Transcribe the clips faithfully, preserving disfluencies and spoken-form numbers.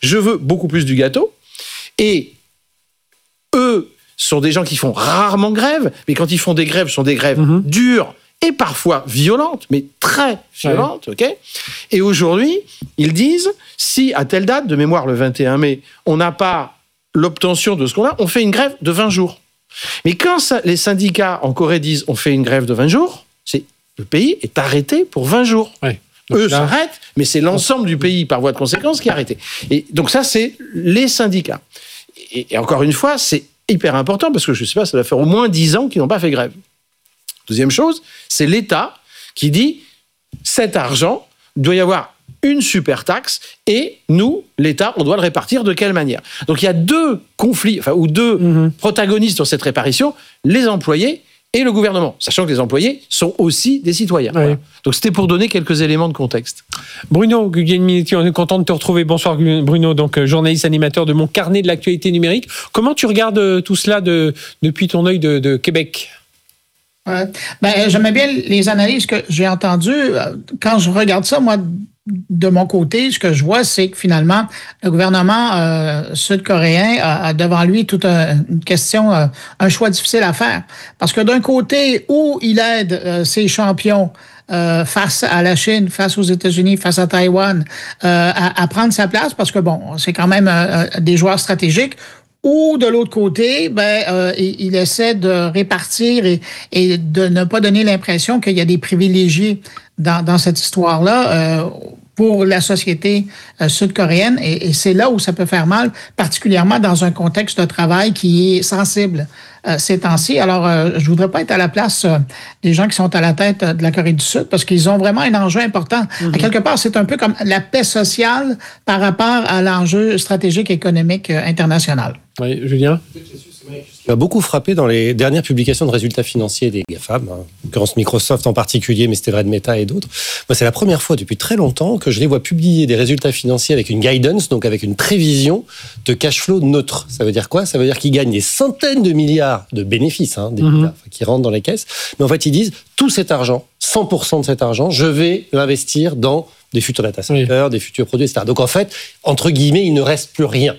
je veux beaucoup plus du gâteau. Et eux sont des gens qui font rarement grève, mais quand ils font des grèves, ce sont des grèves mmh. dures et parfois violentes, mais très violentes. Ouais. Okay, et aujourd'hui, ils disent, si à telle date, de mémoire le vingt et un mai, on n'a pas l'obtention de ce qu'on a, on fait une grève de vingt jours. Mais quand ça, les syndicats en Corée disent on fait une grève de vingt jours, c'est, le pays est arrêté pour vingt jours. Ouais. Donc eux là, s'arrêtent, mais c'est l'ensemble du pays, par voie de conséquence, qui est arrêté. Et donc ça, c'est les syndicats. Et, et encore une fois, c'est hyper important, parce que je ne sais pas, ça doit faire au moins dix ans qu'ils n'ont pas fait grève. Deuxième chose, c'est l'État qui dit cet argent, doit y avoir une super taxe, et nous, l'État, on doit le répartir de quelle manière ? Donc il y a deux conflits, enfin, ou deux mmh. protagonistes dans cette répartition, les employés et le gouvernement, sachant que les employés sont aussi des citoyens. Oui. Voilà. Donc c'était pour donner quelques éléments de contexte. Bruno Guglielminetti, on est content de te retrouver. Bonsoir Bruno, donc journaliste animateur de Mon Carnet de l'actualité numérique. Comment tu regardes tout cela de, depuis ton œil de, de Québec ? Ouais. Ben, j'aimais bien les analyses que j'ai entendues. Quand je regarde ça, moi, de mon côté, ce que je vois, c'est que finalement, le gouvernement euh, sud-coréen a, a devant lui toute un, une question, euh, un choix difficile à faire. Parce que d'un côté, où il aide euh, ses champions euh, face à la Chine, face aux États-Unis, face à Taïwan, euh, à, à prendre sa place, parce que bon, c'est quand même euh, des joueurs stratégiques, ou de l'autre côté, ben, euh, il, il essaie de répartir et, et de ne pas donner l'impression qu'il y a des privilégiés dans, dans cette histoire-là euh, pour la société euh, sud-coréenne. Et, et c'est là où ça peut faire mal, particulièrement dans un contexte de travail qui est sensible euh, ces temps-ci. Alors, euh, je voudrais pas être à la place euh, des gens qui sont à la tête de la Corée du Sud, parce qu'ils ont vraiment un enjeu important. Mm-hmm. À quelque part, c'est un peu comme la paix sociale par rapport à l'enjeu stratégique et économique euh, international. Oui, Julien ? Ce qui m'a beaucoup frappé dans les dernières publications de résultats financiers des GAFAM, en l'occurrence Microsoft en particulier, mais c'était vrai de Meta et d'autres. Moi, c'est la première fois depuis très longtemps que je les vois publier des résultats financiers avec une guidance, donc avec une prévision de cash flow neutre. Ça veut dire quoi ? Ça veut dire qu'ils gagnent des centaines de milliards de bénéfices, hein, des mm-hmm. milliards qui rentrent dans les caisses. Mais en fait, ils disent tout cet argent, cent pour cent de cet argent, je vais l'investir dans des futurs data centers, oui. des futurs produits, et cetera. Donc en fait, entre guillemets, il ne reste plus rien.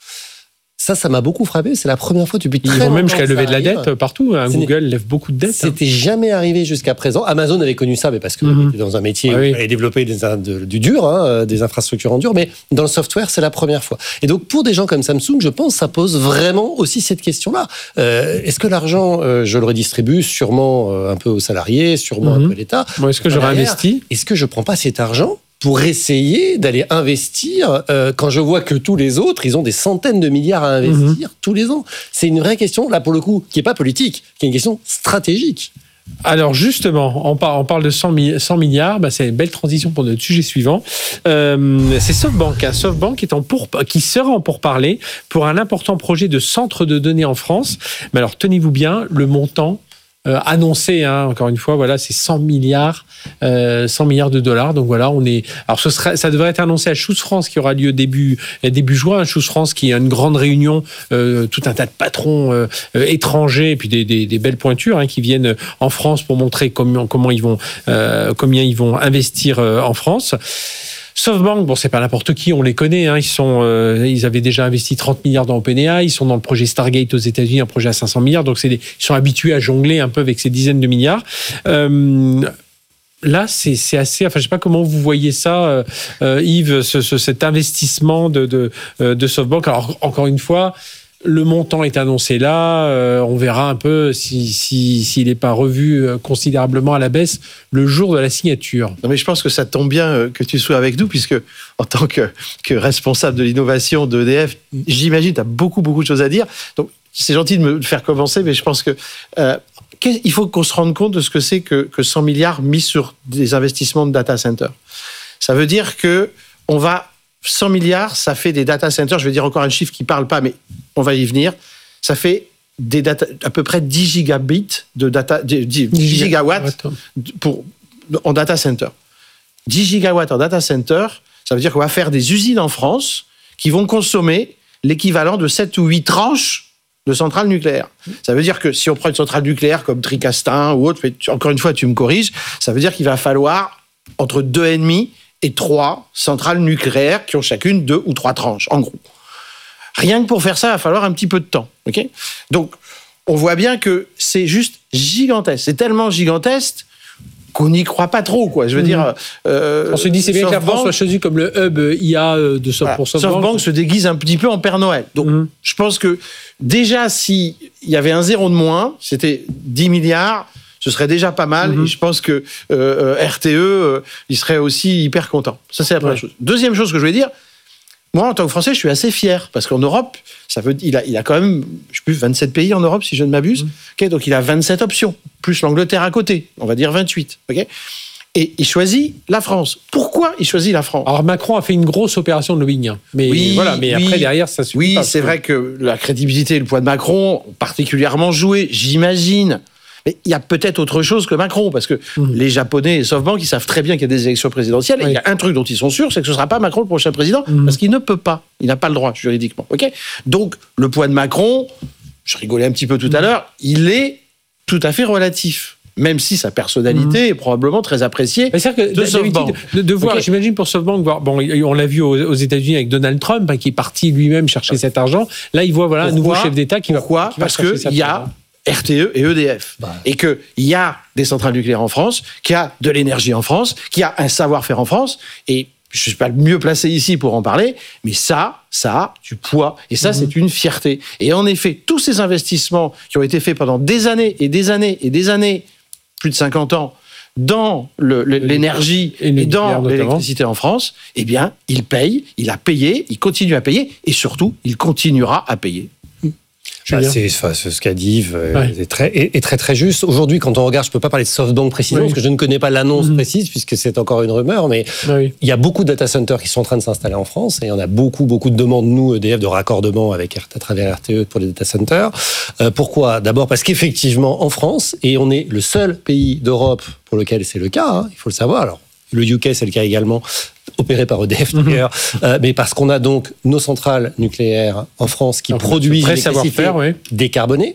Ça, ça m'a beaucoup frappé. C'est la première fois depuis très longtemps. Ils vont même jusqu'à lever de la dette partout. Hein. Google lève beaucoup de dettes. C'était hein. jamais arrivé jusqu'à présent. Amazon avait connu ça, mais parce que mm-hmm. était dans un métier ah, où oui. il fallait développer des, de, du dur, hein, des infrastructures en dur. Mais dans le software, c'est la première fois. Et donc, pour des gens comme Samsung, je pense, ça pose vraiment aussi cette question-là. Euh, est-ce que l'argent, euh, je le redistribue sûrement euh, un peu aux salariés, sûrement mm-hmm. un peu à l'État. Bon, est-ce que je réinvestis ? Est-ce que je prends pas cet argent pour essayer d'aller investir euh, quand je vois que tous les autres, ils ont des centaines de milliards à investir mmh. tous les ans. C'est une vraie question, là, pour le coup, qui n'est pas politique, qui est une question stratégique. Alors justement, on parle, on parle de cent milliards, bah c'est une belle transition pour notre sujet suivant. Euh, c'est SoftBank, hein. SoftBank est en pour, qui sera en pourparlers pour un important projet de centre de données en France. Mais alors, tenez-vous bien, le montant Euh, annoncé, hein, encore une fois, voilà, c'est cent milliards, euh, cent milliards de dollars. Donc voilà, on est. Alors ce serait, ça devrait être annoncé à Choose France qui aura lieu début début juin. Choose France qui est une grande réunion, euh, tout un tas de patrons euh, étrangers et puis des, des, des belles pointures hein, qui viennent en France pour montrer comment comment ils vont euh, combien ils vont investir euh, en France. SoftBank, bon, c'est pas n'importe qui, on les connaît. Hein, ils sont, euh, ils avaient déjà investi trente milliards dans OpenAI. Ils sont dans le projet Stargate aux États-Unis, un projet à cinq cents milliards. Donc, c'est des, ils sont habitués à jongler un peu avec ces dizaines de milliards. Euh, Là, c'est, c'est assez. Enfin, je sais pas comment vous voyez ça, euh, Yves, ce, ce, cet investissement de, de, de SoftBank. Alors, encore une fois. Le montant est annoncé là, euh, on verra un peu si, si, s'il n'est pas revu considérablement à la baisse le jour de la signature. Non mais je pense que ça tombe bien que tu sois avec nous, puisque en tant que, que responsable de l'innovation d'E D F, j'imagine que tu as beaucoup, beaucoup de choses à dire. Donc c'est gentil de me faire commencer, mais je pense que euh, il faut qu'on se rende compte de ce que c'est que, que cent milliards mis sur des investissements de data center. Ça veut dire que on va... cent milliards, ça fait des data centers, je vais dire encore un chiffre qui ne parle pas, mais on va y venir, ça fait des data, à peu près dix gigabits de data, dix, dix gigawatts pour, en data center. dix gigawatts en data center, ça veut dire qu'on va faire des usines en France qui vont consommer l'équivalent de sept ou huit tranches de centrales nucléaires. Ça veut dire que si on prend une centrale nucléaire comme Tricastin ou autre, mais encore une fois, tu me corriges, ça veut dire qu'il va falloir entre deux virgule cinq et trois centrales nucléaires qui ont chacune deux ou trois tranches, en gros. Rien que pour faire ça, il va falloir un petit peu de temps. Okay ? Donc, on voit bien que c'est juste gigantesque. C'est tellement gigantesque qu'on n'y croit pas trop, quoi. Je veux mmh. dire... Euh, on se dit, c'est bien que la France soit choisie comme le hub I A de Soft, voilà. pour SoftBank. SoftBank se déguise un petit peu en Père Noël. Donc, mmh. je pense que déjà, s'il y avait un zéro de moins, c'était dix milliards, ce serait déjà pas mal. Mmh. Et je pense que euh, R T E, euh, il serait aussi hyper content. Ça, c'est la première ouais. chose. Deuxième chose que je voulais dire, moi, en tant que Français, je suis assez fier, parce qu'en Europe, ça veut, il, a, il a quand même, je sais plus, vingt-sept pays en Europe, si je ne m'abuse. Mmh. Okay, donc, il a vingt-sept options, plus l'Angleterre à côté, on va dire vingt-huit. Okay, et il choisit la France. Pourquoi il choisit la France ? Alors, Macron a fait une grosse opération de lobbying. Mais, oui, voilà, mais oui, après, derrière, ça suffit oui, pas. Oui, c'est vrai que la crédibilité et le poids de Macron ont particulièrement joué, j'imagine. Mais il y a peut-être autre chose que Macron, parce que mmh. les Japonais et SoftBank, ils savent très bien qu'il y a des élections présidentielles. Oui. Et il y a un truc dont ils sont sûrs, c'est que ce ne sera pas Macron le prochain président, mmh. parce qu'il ne peut pas. Il n'a pas le droit, juridiquement. Okay ? Donc, le poids de Macron, je rigolais un petit peu tout mmh. à l'heure, il est tout à fait relatif. Même si sa personnalité mmh. est probablement très appréciée que de SoftBank. De, de voir, okay. j'imagine pour SoftBank, voir, bon, on l'a vu aux, aux États-Unis avec Donald Trump, hein, qui est parti lui-même chercher cet argent. Là, il voit voilà, un nouveau chef d'État qui Pourquoi ? va. Pourquoi ? Parce qu'il y a R T E et E D F. Bah. Et qu'il y a des centrales nucléaires en France, qu'il y a de l'énergie en France, qu'il y a un savoir-faire en France. Et je ne suis pas le mieux placé ici pour en parler, mais ça, ça a du poids. Et ça, mmh. c'est une fierté. Et en effet, tous ces investissements qui ont été faits pendant des années et des années et des années, plus de cinquante ans, dans le, le, l'énergie et, et dans l'électricité en France, eh bien, il paye, il a payé, il continue à payer, et surtout, il continuera à payer. Bah, c'est, enfin, ce qu'a dit Yves ouais. est, très, est, est très très juste. Aujourd'hui, quand on regarde, je ne peux pas parler de SoftBank précisément, oui. parce que je ne connais pas l'annonce mmh. précise, puisque c'est encore une rumeur, mais oui. il y a beaucoup de data centers qui sont en train de s'installer en France, et il y en a beaucoup, beaucoup de demandes, nous, E D F, de raccordement avec, à travers R T E pour les data centers. Euh, pourquoi ? D'abord parce qu'effectivement, en France, et on est le seul pays d'Europe pour lequel c'est le cas, hein, il faut le savoir, alors le U K, c'est le cas également, opéré par E D F d'ailleurs, mmh. euh, mais parce qu'on a donc nos centrales nucléaires en France qui Alors, produisent l'électricité oui. décarbonée,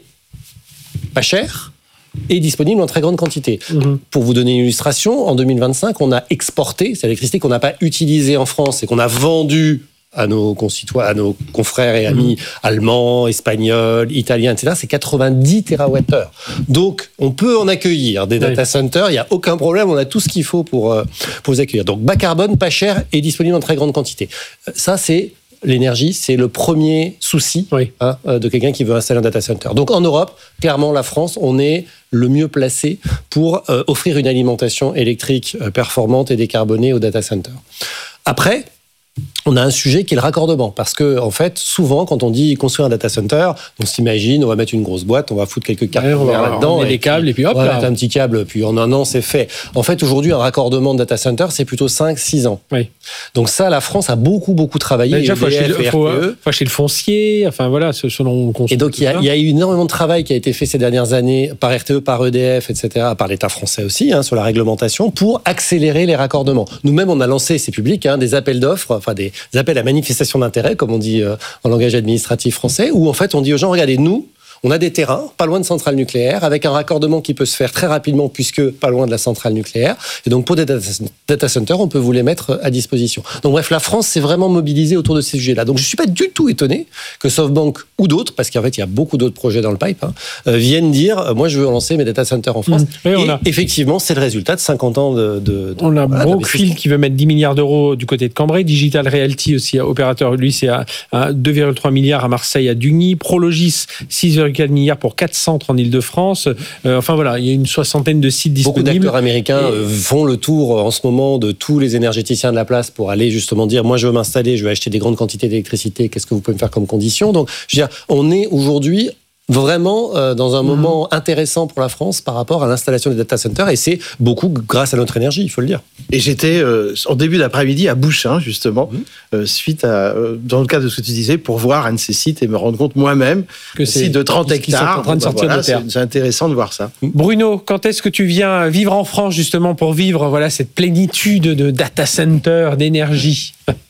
pas chère, et disponible en très grande quantité. Mmh. Pour vous donner une illustration, en deux mille vingt-cinq, on a exporté cette électricité qu'on n'a pas utilisée en France et qu'on a vendue à nos concitoyens, à nos confrères et amis mmh. allemands, espagnols, italiens, et cetera, c'est quatre-vingt-dix térawattheures. Donc, on peut en accueillir des data centers, il n'y a aucun problème, on a tout ce qu'il faut pour, pour les accueillir. Donc, bas carbone, pas cher et disponible en très grande quantité. Ça, c'est l'énergie, c'est le premier souci oui. hein, de quelqu'un qui veut installer un data center. Donc, en Europe, clairement, la France, on est le mieux placé pour euh, offrir une alimentation électrique euh, performante et décarbonée aux data centers. Après, on a un sujet qui est le raccordement, parce que en fait, souvent, quand on dit construire un data center, on s'imagine, on va mettre une grosse boîte, on va foutre quelques câbles ouais, là-dedans, on met des câbles et puis hop, on va là. mettre un petit câble, puis en un an, c'est fait. En fait, aujourd'hui, un raccordement de data center, c'est plutôt cinq six ans. Oui. Donc ça, la France a beaucoup, beaucoup travaillé. Déjà, il faut acheter, le, faut, faut acheter le foncier, enfin voilà, selon on Et donc, il y, a, il y a eu énormément de travail qui a été fait ces dernières années par R T E, par E D F, et cetera, par l'État français aussi, hein, sur la réglementation, pour accélérer les raccordements. Nous-mêmes, on a lancé, c'est public, hein, des appels d'offres, enfin des, des appels à manifestation d'intérêt, comme on dit euh, en langage administratif français, où en fait on dit aux gens, regardez, nous, on a des terrains, pas loin de centrales nucléaires, avec un raccordement qui peut se faire très rapidement, puisque pas loin de la centrale nucléaire. Et donc, pour des data centers, on peut vous les mettre à disposition. Donc, bref, la France s'est vraiment mobilisée autour de ces sujets-là. Donc, je ne suis pas du tout étonné que SoftBank ou d'autres, parce qu'en fait, il y a beaucoup d'autres projets dans le pipe, hein, euh, viennent dire, moi, je veux lancer mes data centers en France. Mmh. Oui, et a... effectivement, c'est le résultat de cinquante ans de... de, de on a voilà, Brookfield qui veut mettre dix milliards d'euros du côté de Cambrai, Digital Realty aussi, opérateur, lui, c'est à, à deux virgule trois milliards à Marseille, à Dugny, Prologis, six virgule quatre milliards pour quatre centres en Île-de-France. Euh, enfin voilà, il y a une soixantaine de sites disponibles. Beaucoup d'acteurs américains et... font le tour en ce moment de tous les énergéticiens de la place pour aller justement dire, moi je veux m'installer, je veux acheter des grandes quantités d'électricité, qu'est-ce que vous pouvez me faire comme condition? Donc, je veux dire, on est aujourd'hui vraiment euh, dans un mmh. moment intéressant pour la France par rapport à l'installation des data centers, et c'est beaucoup grâce à notre énergie, il faut le dire. Et j'étais euh, en début d'après-midi à Bouchain, justement, mmh. euh, suite à, euh, dans le cadre de ce que tu disais, pour voir un de ces sites et me rendre compte moi-même que c'est site de trente hectares. En train de sortir bah, voilà, de terre. C'est, c'est intéressant de voir ça. Bruno, quand est-ce que tu viens vivre en France, justement, pour vivre voilà, cette plénitude de data centers, d'énergie ?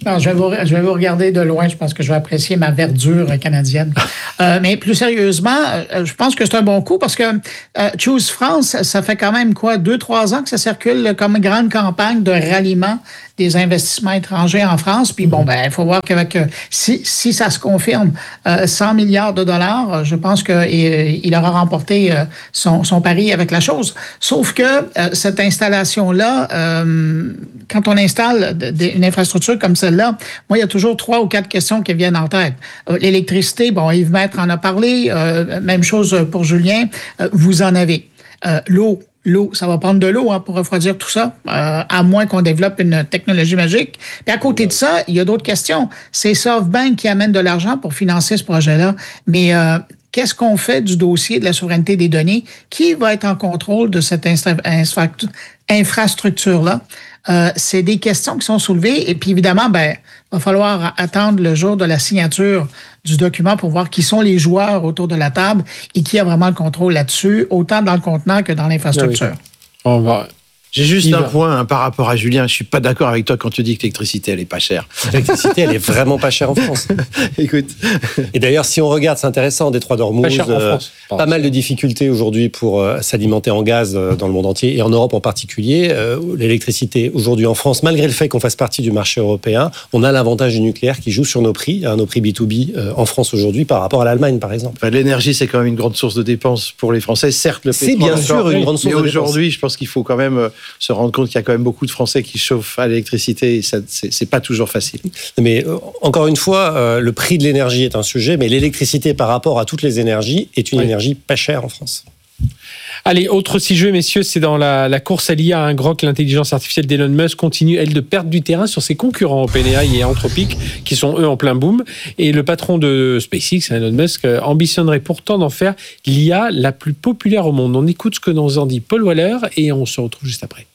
Non, je vais, vous, je vais vous regarder de loin. Je pense que je vais apprécier ma verdure canadienne. euh, mais plus sérieusement, euh, je pense que c'est un bon coup parce que euh, Choose France, ça fait quand même quoi, deux, trois ans que ça circule comme grande campagne de ralliement des investissements étrangers en France. Puis bon, ben, il faut voir qu'avec euh, si, si ça se confirme, euh, cent milliards de dollars, je pense qu'il euh, il aura remporté euh, son, son pari avec la chose. Sauf que euh, cette installation-là, euh, quand on installe de, de, une infrastructure comme celle-là, moi, il y a toujours trois ou quatre questions qui viennent en tête. Euh, l'électricité, bon, Yves Maître en a parlé. Euh, même chose pour Julien. Euh, vous en avez. Euh, l'eau. L'eau, ça va prendre de l'eau hein, pour refroidir tout ça, euh, à moins qu'on développe une technologie magique. Puis à côté de ça, il y a d'autres questions. C'est SoftBank qui amène de l'argent pour financer ce projet-là. Mais euh, qu'est-ce qu'on fait du dossier de la souveraineté des données? Qui va être en contrôle de cette infra- infrastructure-là? Euh, c'est des questions qui sont soulevées. Et puis évidemment, ben, il va falloir attendre le jour de la signature du document pour voir qui sont les joueurs autour de la table et qui a vraiment le contrôle là-dessus, autant dans le contenant que dans l'infrastructure. Oui. On va... J'ai juste Il un va. point hein, par rapport à Julien. Je suis pas d'accord avec toi quand tu dis que l'électricité, elle est pas chère. L'électricité, elle est vraiment pas chère en France. Écoute. Et d'ailleurs, si on regarde, c'est intéressant, Détroit d'Ormuz, Pas cher en euh, France. Pardon. pas mal de difficultés aujourd'hui pour euh, s'alimenter en gaz euh, dans le monde entier et en Europe en particulier. Euh, l'électricité aujourd'hui en France, malgré le fait qu'on fasse partie du marché européen, on a l'avantage du nucléaire qui joue sur nos prix, hein, nos prix B deux B euh, en France aujourd'hui par rapport à l'Allemagne, par exemple. Enfin, l'énergie, c'est quand même une grande source de dépenses pour les Français. Certes, le C'est pétrole bien encore, sûr une grande source mais de dépenses. aujourd'hui, je pense qu'il faut quand même euh, se rendre compte qu'il y a quand même beaucoup de Français qui chauffent à l'électricité. Et ça, c'est, c'est pas toujours facile. Mais euh, encore une fois, euh, le prix de l'énergie est un sujet, mais l'électricité par rapport à toutes les énergies est une Oui. énergie pas chère en France. Allez, autre sujet, messieurs, c'est dans la, la course à l'I A. Un Grok, l'intelligence artificielle d'Elon Musk, continue, elle, de perdre du terrain sur ses concurrents OpenAI et Anthropic, qui sont, eux, en plein boom. Et le patron de SpaceX, Elon Musk, ambitionnerait pourtant d'en faire l'I A la plus populaire au monde. On écoute ce que nous en dit Paul Waller et on se retrouve juste après.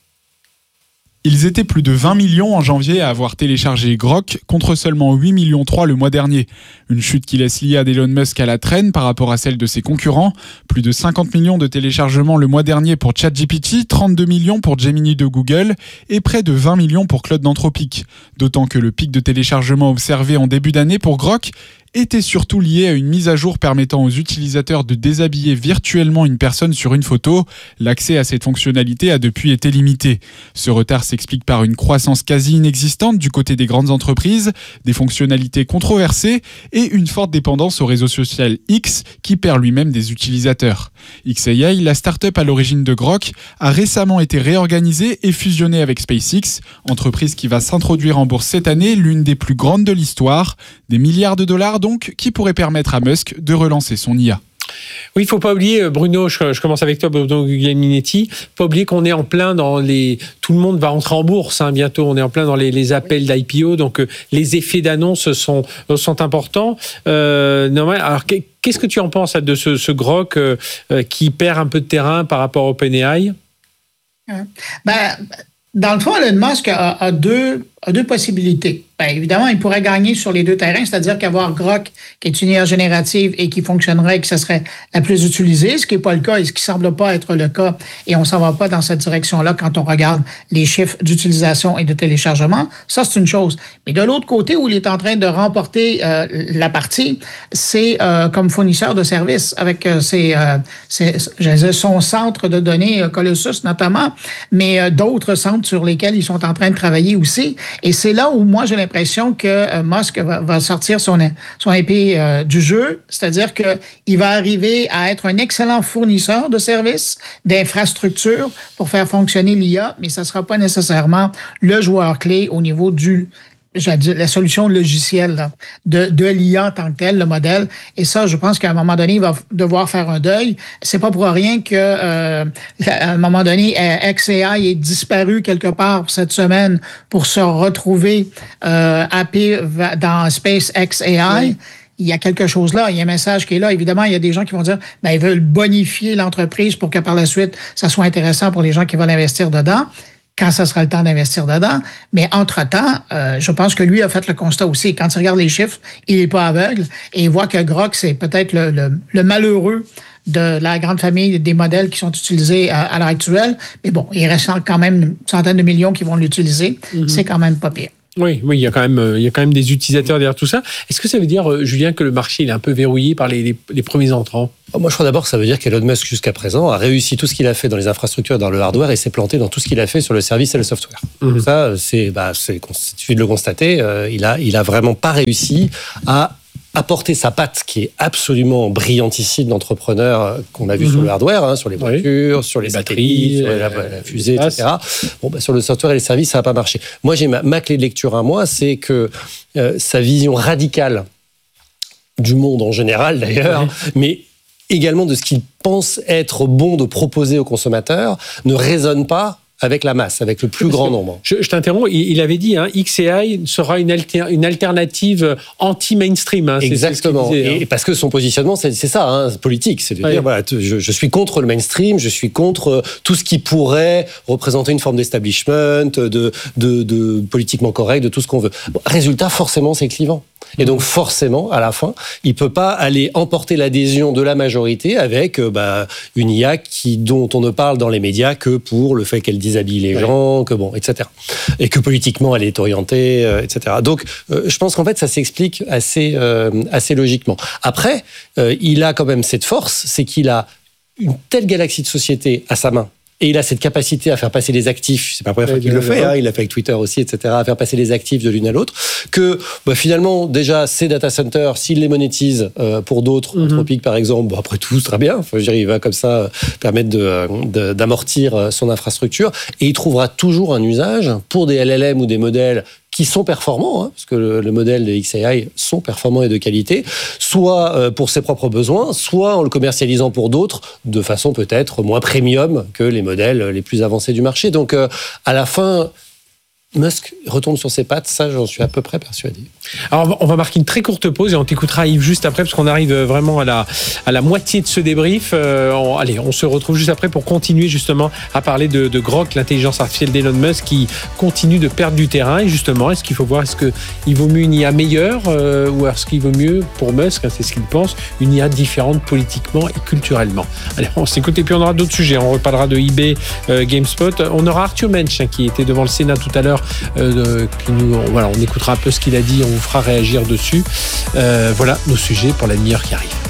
Ils étaient plus de vingt millions en janvier à avoir téléchargé Grok, contre seulement huit virgule trois millions le mois dernier. Une chute qui laisse l'I A d'Elon Musk à la traîne par rapport à celle de ses concurrents. Plus de cinquante millions de téléchargements le mois dernier pour ChatGPT, trente-deux millions pour Gemini de Google et près de vingt millions pour Claude d'Anthropic. D'autant que le pic de téléchargement observé en début d'année pour Grok était surtout lié à une mise à jour permettant aux utilisateurs de déshabiller virtuellement une personne sur une photo. L'accès à cette fonctionnalité a depuis été limité. Ce retard s'explique par une croissance quasi inexistante du côté des grandes entreprises, des fonctionnalités controversées et une forte dépendance au réseau social X qui perd lui-même des utilisateurs. X A I, la start-up à l'origine de Grok, a récemment été réorganisée et fusionnée avec SpaceX, entreprise qui va s'introduire en bourse cette année, l'une des plus grandes de l'histoire. Des milliards de dollars donc, qui pourraient permettre à Musk de relancer son I A. Oui, il ne faut pas oublier, Bruno, je, je commence avec toi, Bruno Guglielminetti, il ne faut pas oublier qu'on est en plein dans les... Tout le monde va entrer en bourse hein, bientôt, on est en plein dans les, les appels d'I P O, donc euh, les effets d'annonce sont, sont importants. Euh, non, alors, qu'est-ce que tu en penses de ce, ce Grok euh, qui perd un peu de terrain par rapport à OpenAI? Ben, dans le fond, Elon Musk a, a, deux, a deux possibilités. Bien, évidemment, il pourrait gagner sur les deux terrains, c'est-à-dire qu'avoir Grok, qui est une I A générative et qui fonctionnerait et que ce serait la plus utilisée, ce qui n'est pas le cas et ce qui ne semble pas être le cas, et on ne s'en va pas dans cette direction-là quand on regarde les chiffres d'utilisation et de téléchargement. Ça, c'est une chose. Mais de l'autre côté, où il est en train de remporter euh, la partie, c'est euh, comme fournisseur de services avec euh, ses, euh, ses, ses, son centre de données, euh, Colossus notamment, mais euh, d'autres centres sur lesquels ils sont en train de travailler aussi. Et c'est là où moi, j'ai l'impression que euh, Musk va, va sortir son, son épée euh, du jeu, c'est-à-dire qu'il va arriver à être un excellent fournisseur de services, d'infrastructures pour faire fonctionner l'I A, mais ça ne sera pas nécessairement le joueur clé au niveau du Dire, la solution logicielle là, de, de l'I A en tant que tel, le modèle. Et ça, je pense qu'à un moment donné, il va devoir faire un deuil. C'est pas pour rien que euh, à un moment donné, X A I est disparu quelque part cette semaine pour se retrouver euh, happé dans SpaceX A I. Oui. Il y a quelque chose là, il y a un message qui est là. Évidemment, il y a des gens qui vont dire, ben, ils veulent bonifier l'entreprise pour que par la suite, ça soit intéressant pour les gens qui veulent investir dedans, quand ça sera le temps d'investir dedans. Mais entre-temps, euh, je pense que lui a fait le constat aussi. Quand il regarde les chiffres, il n'est pas aveugle et il voit que Grok, c'est peut-être le, le, le malheureux de la grande famille des modèles qui sont utilisés à, à l'heure actuelle. Mais bon, il reste quand même une centaine de millions qui vont l'utiliser. Mm-hmm. C'est quand même pas pire. Oui, oui, il y a quand même, il y a quand même des utilisateurs derrière tout ça. Est-ce que ça veut dire, Julien, que le marché il est un peu verrouillé par les, les, les premiers entrants ? Moi, je crois d'abord que ça veut dire qu'Elon Musk, jusqu'à présent, a réussi tout ce qu'il a fait dans les infrastructures et dans le hardware et s'est planté dans tout ce qu'il a fait sur le service et le software. Mmh. Ça, c'est, bah, c'est, il suffit de le constater, euh, il a, il a vraiment pas réussi à apporter sa patte qui est absolument brillantissime d'entrepreneur qu'on a vu mmh. sur le hardware, hein, sur les voitures, oui. sur les, les batteries, sur la, la fusée, et cetera. Bon, bah, sur le software et les services, ça n'a pas marché. Moi, j'ai ma, ma clé de lecture à moi, c'est que euh, sa vision radicale du monde en général, d'ailleurs, oui. mais également de ce qu'il pense être bon de proposer aux consommateurs, ne résonne pas avec la masse, avec le plus Parce grand nombre. Je, je t'interromps, il, il avait dit, hein, X A I sera une, alter, une alternative anti-mainstream. Hein, Exactement, c'est, c'est disait, et hein. parce que son positionnement, c'est, c'est ça, hein, politique, c'est de ouais. dire, voilà, je, je suis contre le mainstream, je suis contre tout ce qui pourrait représenter une forme d'establishment, de, de, de politiquement correct, de tout ce qu'on veut. Bon, résultat, forcément, c'est clivant. Et donc forcément, à la fin, il peut pas aller emporter l'adhésion de la majorité avec euh, bah, une I A qui, dont on ne parle dans les médias que pour le fait qu'elle déshabille les ouais. gens, que bon, et cetera. Et que politiquement elle est orientée, euh, et cetera. Donc, euh, je pense qu'en fait, ça s'explique assez euh, assez logiquement. Après, euh, il a quand même cette force, c'est qu'il a une telle galaxie de sociétés à sa main. Et il a cette capacité à faire passer les actifs, c'est pas la première fois qu'il le fait, hein, il l'a fait avec Twitter aussi, et cetera, à faire passer les actifs de l'une à l'autre, que bah, finalement, déjà, ces data centers, s'il les monétise euh, pour d'autres, mm-hmm. Anthropic par exemple, bon, après tout, très bien, enfin, je veux dire, il va comme ça euh, permettre de, de, d'amortir euh, son infrastructure, et il trouvera toujours un usage pour des L L M ou des modèles qui sont performants, hein, parce que le, le modèle de X A I sont performants et de qualité, soit euh, pour ses propres besoins, soit en le commercialisant pour d'autres, de façon peut-être moins premium que les modèles les plus avancés du marché. Donc, euh, à la fin, Musk retourne sur ses pattes, ça j'en suis à peu près persuadé. Alors on va marquer une très courte pause et on t'écoutera Yves juste après parce qu'on arrive vraiment à la, à la moitié de ce débrief. Euh, on, allez, on se retrouve juste après pour continuer justement à parler de, de Grok, l'intelligence artificielle d'Elon Musk qui continue de perdre du terrain. Et justement, est-ce qu'il faut voir, est-ce qu'il vaut mieux une I A meilleure euh, ou est-ce qu'il vaut mieux, pour Musk, hein, c'est ce qu'il pense, une I A différente politiquement et culturellement. Allez, on s'écoute et puis on aura d'autres sujets. On reparlera de eBay, euh, GameSpot. On aura Arthur Mensch hein, qui était devant le Sénat tout à l'heure. Euh, qui nous, voilà, on écoutera un peu ce qu'il a dit, on vous fera réagir dessus. Euh, voilà nos sujets pour la demi-heure qui arrive.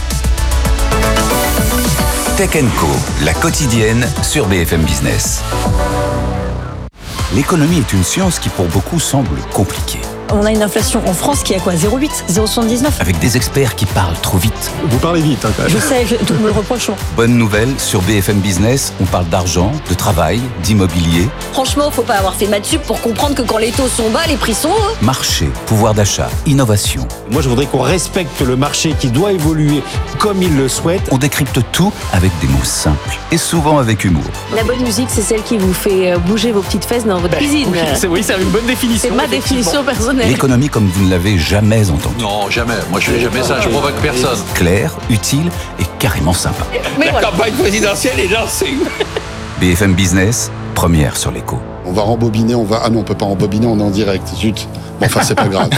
Tech and Co, la quotidienne sur B F M Business. L'économie est une science qui pour beaucoup semble compliquée. On a une inflation en France qui est à quoi zéro virgule huit, zéro virgule soixante-dix-neuf. Avec des experts qui parlent trop vite. Vous parlez vite, hein, quand même. Je sais, je, tout me le reprochons. Bonne nouvelle, sur B F M Business, on parle d'argent, de travail, d'immobilier. Franchement, faut pas avoir fait maths sup pour comprendre que quand les taux sont bas, les prix sont hauts. Marché, pouvoir d'achat, innovation. Moi, je voudrais qu'on respecte le marché qui doit évoluer comme il le souhaite. On décrypte tout avec des mots simples et souvent avec humour. La bonne musique, c'est celle qui vous fait bouger vos petites fesses dans votre ben, cuisine. Oui, c'est, oui, c'est une bonne définition. C'est ma définition personnelle. L'économie comme vous ne l'avez jamais entendue. Non, jamais. Moi, je fais jamais ça. Je provoque personne. Claire, utile et carrément sympa. Mais la voilà. campagne présidentielle est lancée. B F M Business, première sur l'écho. On va rembobiner, on va... Ah non, on peut pas rembobiner, on est en direct. Zut. Bon, enfin, c'est pas grave.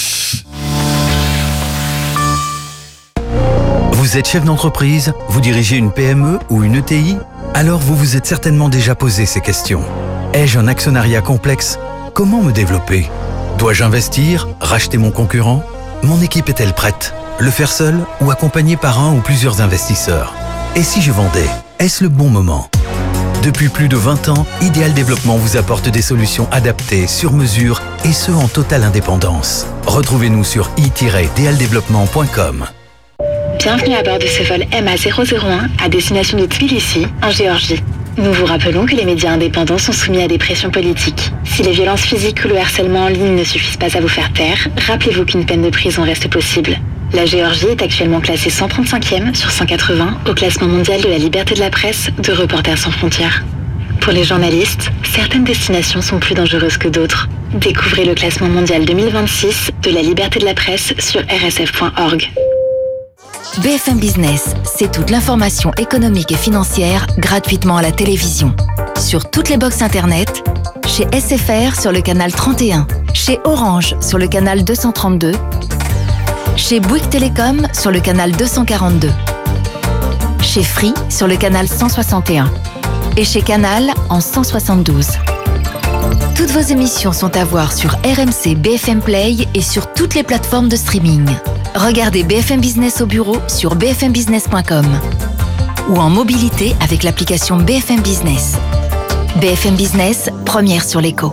Vous êtes chef d'entreprise, vous dirigez une P M E ou une E T I? Alors vous vous êtes certainement déjà posé ces questions. Ai-je un actionnariat complexe? Comment me développer? Dois-je investir? Racheter mon concurrent? Mon équipe est-elle prête? Le faire seul ou accompagné par un ou plusieurs investisseurs? Et si je vendais? Est-ce le bon moment? Depuis plus de vingt ans, Ideal Développement vous apporte des solutions adaptées, sur mesure et ce en totale indépendance. Retrouvez-nous sur i tiret ideal développement point com. Bienvenue à bord de ce vol M A zéro zéro un à destination de Tbilissi, en Géorgie. Nous vous rappelons que les médias indépendants sont soumis à des pressions politiques. Si les violences physiques ou le harcèlement en ligne ne suffisent pas à vous faire taire, rappelez-vous qu'une peine de prison reste possible. La Géorgie est actuellement classée cent trente-cinquième sur cent quatre-vingts au classement mondial de la liberté de la presse de Reporters sans frontières. Pour les journalistes, certaines destinations sont plus dangereuses que d'autres. Découvrez le classement mondial deux mille vingt-six de la liberté de la presse sur r s f point org. B F M Business, c'est toute l'information économique et financière gratuitement à la télévision. Sur toutes les box internet, chez S F R sur le canal trente et un, chez Orange sur le canal deux cent trente-deux, chez Bouygues Télécom sur le canal deux cent quarante-deux, chez Free sur le canal cent soixante et un et chez Canal en cent soixante-douze. Toutes vos émissions sont à voir sur R M C B F M Play et sur toutes les plateformes de streaming. Regardez B F M Business au bureau sur b f m business point com ou en mobilité avec l'application B F M Business. B F M Business, première sur l'écho.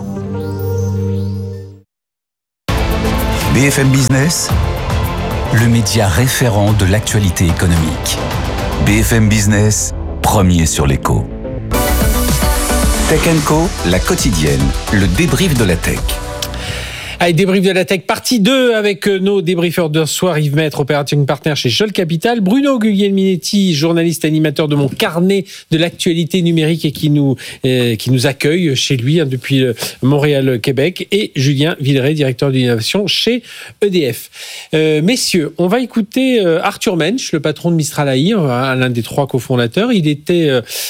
B F M Business, le média référent de l'actualité économique. B F M Business, premier sur l'écho. Tech and Co, la quotidienne, le débrief de la tech. Allez, débrief de la tech, partie deux avec nos débriefeurs de ce soir. Yves Maître, operating partner chez Scholl Capital. Bruno Guglielminetti, journaliste animateur de mon carnet de l'actualité numérique et qui nous, euh, qui nous accueille chez lui hein, depuis Montréal, Québec. Et Julien Villeray, directeur de l'innovation chez E D F. Euh, messieurs, on va écouter euh, Arthur Mensch, le patron de Mistral A I, hein, l'un des trois cofondateurs. Il était,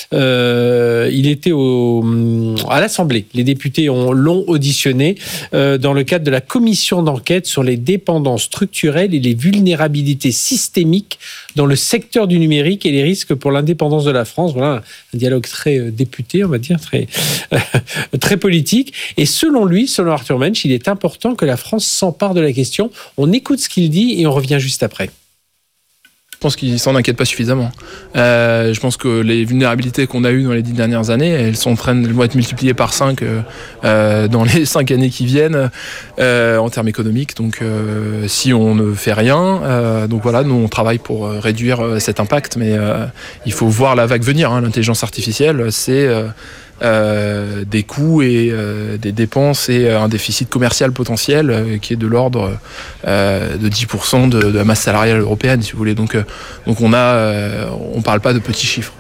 euh, il était au, à l'Assemblée. Les députés ont, l'ont auditionné euh, dans le cadre de la commission d'enquête sur les dépendances structurelles et les vulnérabilités systémiques dans le secteur du numérique et les risques pour l'indépendance de la France. Voilà un dialogue très député, on va dire, très, euh, très politique. Et selon lui, selon Arthur Mensch, il est important que la France s'empare de la question. On écoute ce qu'il dit et on revient juste après. Je pense qu'ils s'en inquiètent pas suffisamment. Euh, je pense que les vulnérabilités qu'on a eues dans les dix dernières années, elles sont en train de elles vont être multipliées par cinq euh, dans les cinq années qui viennent euh, en termes économiques. Donc, euh, si on ne fait rien, euh, donc voilà, nous on travaille pour réduire cet impact, mais euh, il faut voir la vague venir. Hein. L'intelligence artificielle, c'est euh, Euh, des coûts et euh, des dépenses et euh, un déficit commercial potentiel euh, qui est de l'ordre euh, de dix pour cent de, de la masse salariale européenne, si vous voulez. Donc, euh, donc on a, euh, on parle pas de petits chiffres.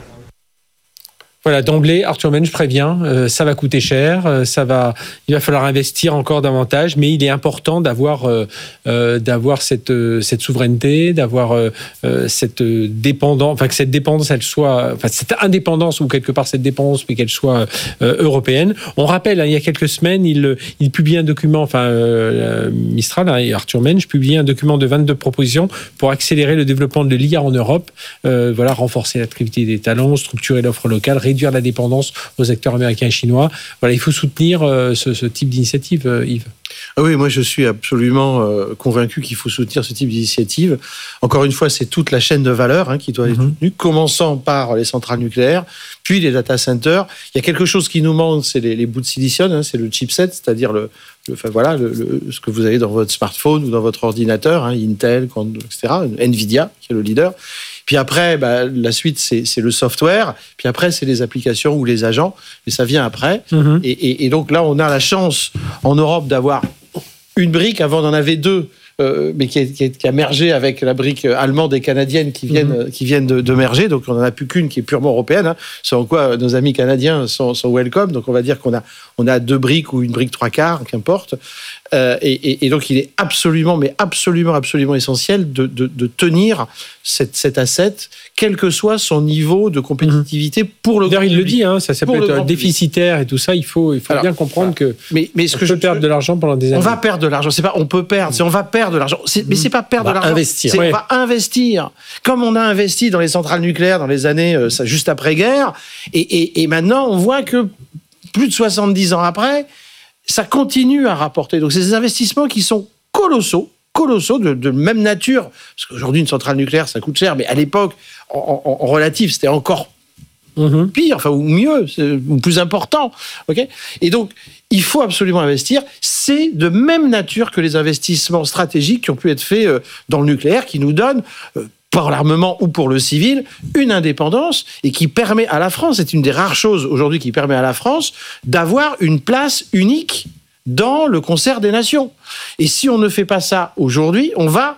Voilà, d'emblée, Arthur Mensch prévient, euh, ça va coûter cher, euh, ça va, il va falloir investir encore davantage, mais il est important d'avoir, euh, euh, d'avoir cette, euh, cette souveraineté, d'avoir euh, cette dépendance, enfin que cette dépendance, elle soit, enfin cette indépendance ou quelque part cette dépendance, mais qu'elle soit euh, européenne. On rappelle, hein, il y a quelques semaines, il, il publie un document, enfin euh, Mistral hein, et Arthur Mensch publie un document de vingt-deux propositions pour accélérer le développement de l'I A en Europe. Euh, voilà, renforcer l'attractivité des talents, structurer l'offre locale, réduire la dépendance aux acteurs américains et chinois. Voilà, il faut soutenir euh, ce, ce type d'initiative, euh, Yves. Ah oui, moi je suis absolument euh, convaincu qu'il faut soutenir ce type d'initiative. Encore une fois, c'est toute la chaîne de valeur hein, qui doit être soutenue, commençant par les centrales nucléaires, puis les data centers. Il y a quelque chose qui nous manque, c'est les, les bouts de silicium, hein, c'est le chipset, c'est-à-dire le, le, enfin, voilà, le, le, ce que vous avez dans votre smartphone ou dans votre ordinateur, hein, Intel, et cetera, Nvidia qui est le leader. Puis après, bah, la suite, c'est, c'est le software. Puis après, c'est les applications ou les agents. Mais ça vient après. Mmh. Et, et, et donc là, on a la chance en Europe d'avoir une brique. Avant, on en avait deux. Euh, mais qui, est, qui, est, qui a mergé avec la brique allemande et canadienne qui viennent, mmh. qui viennent de, de merger. Donc, on n'en a plus qu'une qui est purement européenne. Hein, sans quoi nos amis canadiens sont, sont welcome. Donc, on va dire qu'on a, on a deux briques ou une brique trois quarts, qu'importe. Euh, et, et, et donc, il est absolument, mais absolument, absolument essentiel de, de, de tenir cette, cet asset, quel que soit son niveau de compétitivité mmh. pour le. D'ailleurs, il le dit, hein, ça, ça peut être déficitaire et tout ça. Il faut, il faut Alors, bien comprendre voilà. que. Mais, mais ce on que peut je perdre de l'argent pendant des années. On va perdre de l'argent. C'est pas, on peut perdre. C'est on va perdre de l'argent. C'est, mais c'est pas perdre de l'argent. Investir. C'est ouais. on va investir. Comme on a investi dans les centrales nucléaires dans les années euh, juste après-guerre, et, et, et maintenant on voit que plus de soixante-dix ans après, ça continue à rapporter. Donc c'est des investissements qui sont colossaux, colossaux, de, de même nature. Parce qu'aujourd'hui, une centrale nucléaire, ça coûte cher, mais à l'époque, en, en, en relatif, c'était encore mmh. pire, enfin, ou mieux, ou plus important. Okay, et donc, il faut absolument investir. C'est de même nature que les investissements stratégiques qui ont pu être faits dans le nucléaire, qui nous donnent, par l'armement ou pour le civil, une indépendance et qui permet à la France, c'est une des rares choses aujourd'hui qui permet à la France d'avoir une place unique dans le concert des nations. Et si on ne fait pas ça aujourd'hui, on va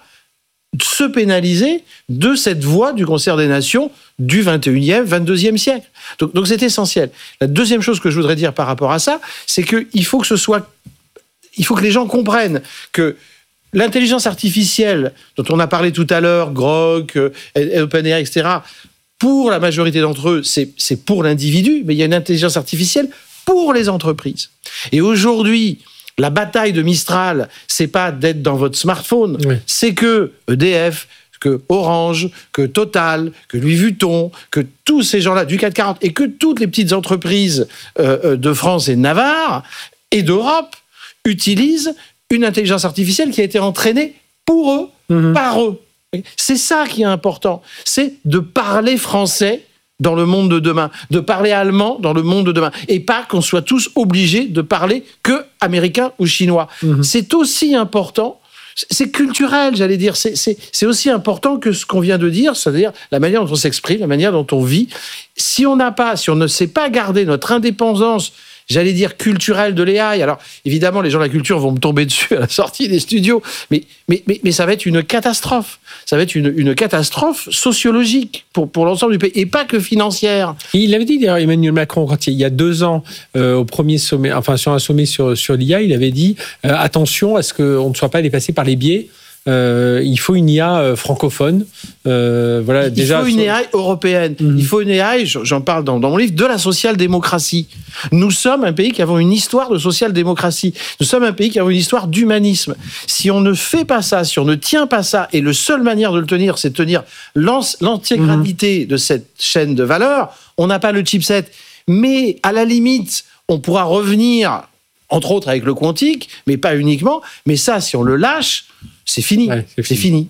se pénaliser de cette voie du concert des nations du vingt et unième, vingt-deuxième siècle. Donc, donc c'est essentiel. La deuxième chose que je voudrais dire par rapport à ça, c'est qu'il faut que ce soit, il faut que les gens comprennent que l'intelligence artificielle, dont on a parlé tout à l'heure, Grok, OpenAI, et cetera, pour la majorité d'entre eux, c'est, c'est pour l'individu, mais il y a une intelligence artificielle pour les entreprises. Et aujourd'hui, la bataille de Mistral, c'est pas d'être dans votre smartphone, oui. c'est que E D F, que Orange, que Total, que Louis Vuitton, que tous ces gens-là du CAC quarante et que toutes les petites entreprises euh, de France et de Navarre et d'Europe utilisent une intelligence artificielle qui a été entraînée pour eux, mmh. par eux. C'est ça qui est important. C'est de parler français dans le monde de demain, de parler allemand dans le monde de demain, et pas qu'on soit tous obligés de parler que américain ou chinois. Mmh. C'est aussi important, c'est culturel, j'allais dire, c'est, c'est, c'est aussi important que ce qu'on vient de dire, c'est-à-dire la manière dont on s'exprime, la manière dont on vit. Si on n'a pas, si on ne sait pas garder notre indépendance, j'allais dire culturelle de l'A I. Alors, évidemment, les gens de la culture vont me tomber dessus à la sortie des studios, mais, mais, mais, mais ça va être une catastrophe. Ça va être une, une catastrophe sociologique pour, pour l'ensemble du pays, et pas que financière. Il avait dit, d'ailleurs, Emmanuel Macron, quand il, il y a deux ans, euh, au premier sommet, enfin, sur un sommet sur, sur l'I A, il avait dit euh, attention à ce qu'on ne soit pas dépassé par les biais. Euh, il faut une I A euh, francophone. Euh, voilà, il déjà, faut une A I européenne. Mmh. Il faut une A I, j'en parle dans, dans mon livre, de la social-démocratie. Nous sommes un pays qui avons une histoire de social-démocratie. Nous sommes un pays qui avons une histoire d'humanisme. Si on ne fait pas ça, si on ne tient pas ça, et la seule manière de le tenir, c'est de tenir l'intégralité mmh. de cette chaîne de valeur, on n'a pas le chipset. Mais à la limite, on pourra revenir, entre autres avec le quantique, mais pas uniquement. Mais ça, si on le lâche, c'est fini. Ouais, c'est, c'est fini.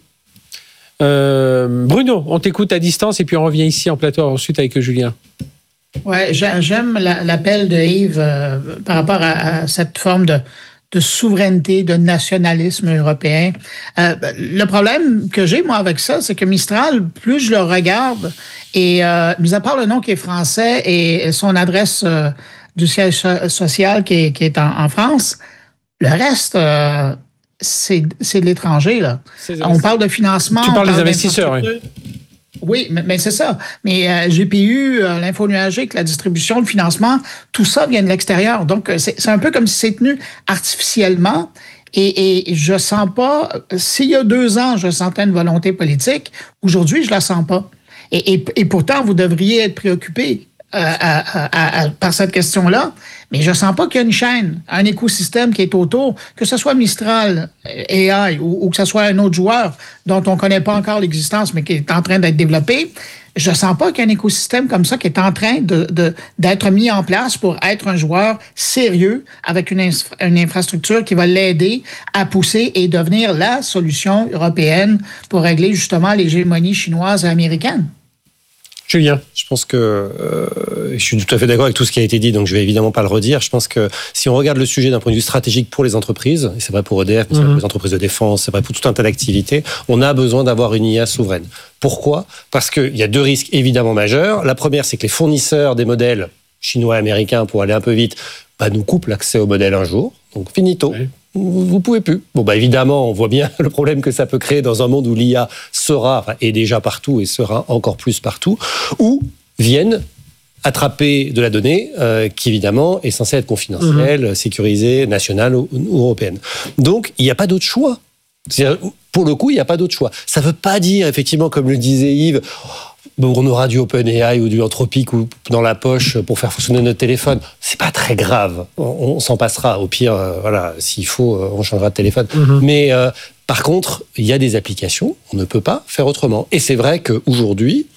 Euh, Bruno, on t'écoute à distance et puis on revient ici en plateau ensuite avec Julien. Ouais, j'aime l'appel de Yves euh, par rapport à, à cette forme de, de souveraineté, de nationalisme européen. Euh, le problème que j'ai, moi, avec ça, c'est que Mistral, plus je le regarde, et euh, mis à part le nom qui est français et son adresse euh, du siège social qui est, qui est en, en France, le reste... Euh, C'est, c'est de l'étranger, là. On parle de financement. Tu parles des investisseurs, oui. Oui, mais, mais c'est ça. Mais euh, G P U, euh, l'info nuagique, la distribution, le financement, tout ça vient de l'extérieur. Donc, c'est, c'est un peu comme si c'est tenu artificiellement. Et, et je sens pas... S'il y a deux ans, je sentais une volonté politique, aujourd'hui, je la sens pas. Et, et, et pourtant, vous devriez être préoccupés euh, à, à, à, par cette question-là. Mais je ne sens pas qu'il y a une chaîne, un écosystème qui est autour, que ce soit Mistral, A I, ou, ou que ce soit un autre joueur dont on ne connaît pas encore l'existence, mais qui est en train d'être développé. Je ne sens pas qu'il y a un écosystème comme ça qui est en train de, de, d'être mis en place pour être un joueur sérieux avec une, infra- une infrastructure qui va l'aider à pousser et devenir la solution européenne pour régler justement l'hégémonie chinoise et américaine. Julien. Je pense que euh, je suis tout à fait d'accord avec tout ce qui a été dit, donc je vais évidemment pas le redire. Je pense que si on regarde le sujet d'un point de vue stratégique pour les entreprises, et c'est vrai pour E D F, mais c'est vrai pour les entreprises de défense, c'est vrai pour tout un tas d'activités, on a besoin d'avoir une I A souveraine. Pourquoi ? Parce qu'il y a deux risques évidemment majeurs. La première, c'est que les fournisseurs des modèles chinois et américains, pour aller un peu vite, bah, nous coupent l'accès au modèle un jour. Donc finito. Oui. Vous pouvez plus. Bon, bah évidemment, on voit bien le problème que ça peut créer dans un monde où l'I A sera, enfin, est déjà partout et sera encore plus partout, où viennent attraper de la donnée euh, qui, évidemment, est censée être confidentielle, mmh. sécurisée, nationale ou, ou européenne. Donc, il n'y a pas d'autre choix. C'est-à-dire, pour le coup, il n'y a pas d'autre choix. Ça ne veut pas dire, effectivement, comme le disait Yves, bon, on aura du OpenAI ou du Anthropic ou dans la poche pour faire fonctionner notre téléphone. C'est pas très grave. On, on s'en passera. Au pire, euh, voilà, s'il faut, euh, on changera de téléphone. Mmh. Mais euh, par contre, il y a des applications, on ne peut pas faire autrement. Et c'est vrai qu'aujourd'hui,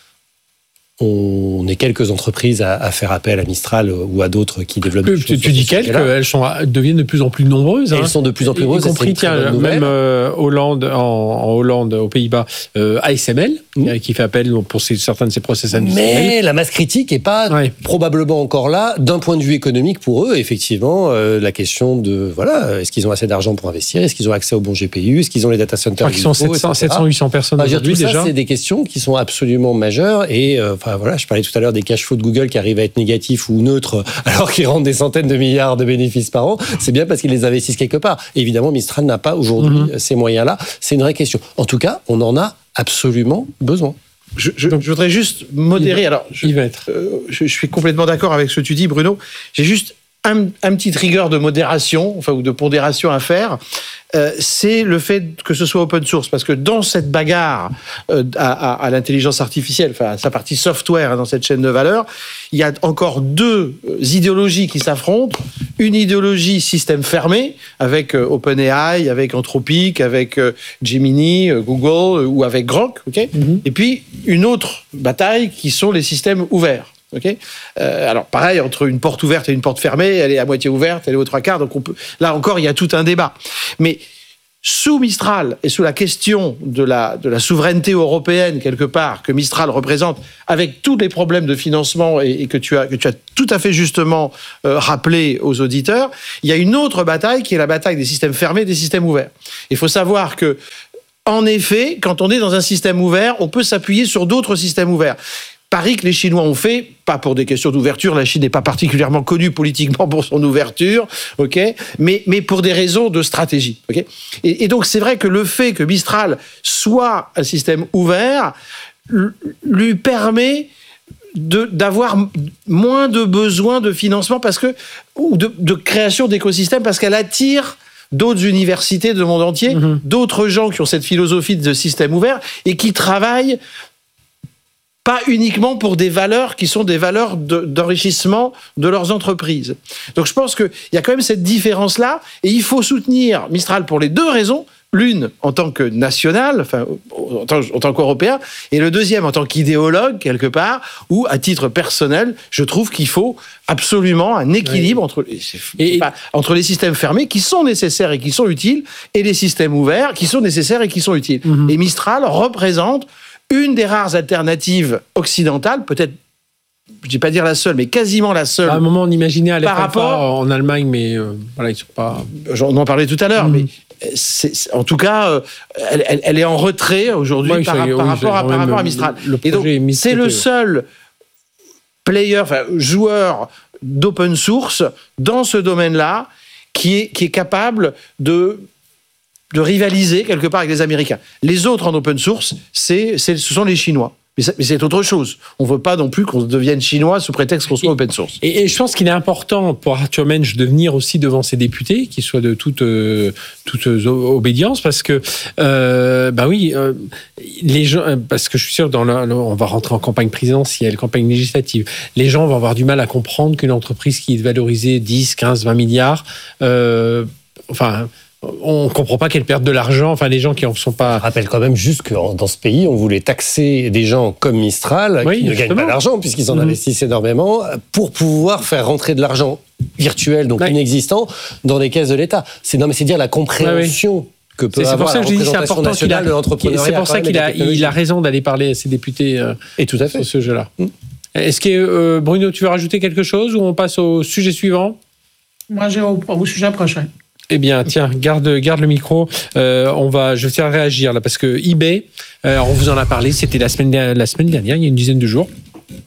on est quelques entreprises à, à faire appel à Mistral ou à d'autres qui développent des choses. Tu dis quelques, elles sont, deviennent de plus en plus nombreuses. Elles hein. sont de plus en plus nombreuses. Y compris, tiens, même euh, Hollande, en, en Hollande, aux Pays-Bas, euh, A S M L, mmh. qui fait appel pour ces, certains de ces process industriels. Mais la masse critique n'est pas ouais. probablement encore là, d'un point de vue économique pour eux. Effectivement, euh, la question de, voilà, est-ce qu'ils ont assez d'argent pour investir ? Est-ce qu'ils ont accès aux bons G P U ? Est-ce qu'ils ont les data centers ? Ils sont sept cents, huit cents personnes enfin, aujourd'hui tout ça, déjà. C'est des questions qui sont absolument majeures et, euh, enfin, voilà, je parlais tout à l'heure des cash flows de Google qui arrivent à être négatifs ou neutres alors qu'ils rendent des centaines de milliards de bénéfices par an, c'est bien parce qu'ils les investissent quelque part. Et évidemment, Mistral n'a pas aujourd'hui mmh. ces moyens-là. C'est une vraie question. En tout cas, on en a absolument besoin. Je, je, je voudrais juste modérer. Alors, je, euh, je, je suis complètement d'accord avec ce que tu dis, Bruno. J'ai juste un, un petit trigger de modération, enfin, ou de pondération à faire. Euh, c'est le fait que ce soit open source, parce que dans cette bagarre euh, à, à, à l'intelligence artificielle, enfin à sa partie software hein, dans cette chaîne de valeur, il y a encore deux idéologies qui s'affrontent. Une idéologie système fermé avec euh, OpenAI, avec Anthropic, avec euh, Gemini, euh, Google euh, ou avec Grok, ok. Mm-hmm. Et puis une autre bataille qui sont les systèmes ouverts. Ok. Euh, alors pareil, entre une porte ouverte et une porte fermée, elle est à moitié ouverte, elle est aux trois quarts, donc on peut. Là encore, il y a tout un débat. Mais sous Mistral et sous la question de la, de la souveraineté européenne, quelque part, que Mistral représente, avec tous les problèmes de financement et, et que, tu as, que tu as tout à fait justement euh, rappelé aux auditeurs, il y a une autre bataille qui est la bataille des systèmes fermés et des systèmes ouverts. Il faut savoir que, en effet, quand on est dans un système ouvert, on peut s'appuyer sur d'autres systèmes ouverts. Pari que les Chinois ont fait, pas pour des questions d'ouverture, la Chine n'est pas particulièrement connue politiquement pour son ouverture, ok, mais, mais pour des raisons de stratégie, ok. Et, et donc c'est vrai que le fait que Mistral soit un système ouvert lui permet de, d'avoir moins de besoin de financement parce que, ou de, de création d'écosystèmes parce qu'elle attire d'autres universités du monde entier, mmh. d'autres gens qui ont cette philosophie de système ouvert et qui travaillent pas uniquement pour des valeurs qui sont des valeurs de, d'enrichissement de leurs entreprises. Donc je pense qu'il y a quand même cette différence-là, et il faut soutenir Mistral pour les deux raisons. L'une en tant que national, enfin en tant, en tant qu'européen, et le deuxième en tant qu'idéologue, quelque part, où, à titre personnel, je trouve qu'il faut absolument un équilibre oui. entre, et, pas, entre les systèmes fermés, qui sont nécessaires et qui sont utiles, et les systèmes ouverts, qui sont nécessaires et qui sont utiles. Mm-hmm. Et Mistral représente une des rares alternatives occidentales, peut-être, je ne vais pas dire la seule, mais quasiment la seule. À un moment, on imaginait aller par rapport en Allemagne, mais euh, voilà, ils ne sont pas. On en parlait tout à l'heure, mmh. mais c'est, c'est, en tout cas, euh, elle, elle, elle est en retrait aujourd'hui ouais, par, par, oui, rapport, à, par rapport à Mistral. Le, le Et donc, c'est le ouais. seul player, enfin, joueur d'open source dans ce domaine-là qui est, qui est capable de. de rivaliser quelque part avec les Américains. Les autres en open source, c'est, c'est, ce sont les Chinois. Mais c'est, mais c'est autre chose. On ne veut pas non plus qu'on devienne chinois sous prétexte qu'on soit et, open source. Et, et je pense qu'il est important pour Arthur Mensch de venir aussi devant ses députés, qu'ils soient de toute, euh, toute obédience, parce que, euh, bah oui, euh, les gens, parce que je suis sûr, dans la, on va rentrer en campagne présidentielle, campagne législative, les gens vont avoir du mal à comprendre qu'une entreprise qui est valorisée dix, quinze, vingt milliards, euh, enfin... on ne comprend pas qu'elles perdent de l'argent, enfin les gens qui en sont pas... Je rappelle quand même juste que dans ce pays, on voulait taxer des gens comme Mistral, oui, qui ne gagnent pas d'argent, puisqu'ils en mmh. investissent énormément, pour pouvoir faire rentrer de l'argent virtuel, donc oui. inexistant, dans les caisses de l'État. C'est, non, mais c'est dire la compréhension... Oui. Que peut c'est, c'est pour ça que je dis c'est important qu'il a, de c'est pour ça qu'il a, il a raison d'aller parler à ses députés euh, et tout à fait. sur ce jeu-là. Mmh. Est-ce que, euh, Bruno, tu veux rajouter quelque chose ou on passe au sujet suivant ? Moi, j'ai au, au sujet prochain. Eh bien, tiens, garde, garde le micro. Euh, on va, je vais faire réagir là parce que eBay, euh, on vous en a parlé, c'était la semaine, la semaine dernière, il y a une dizaine de jours.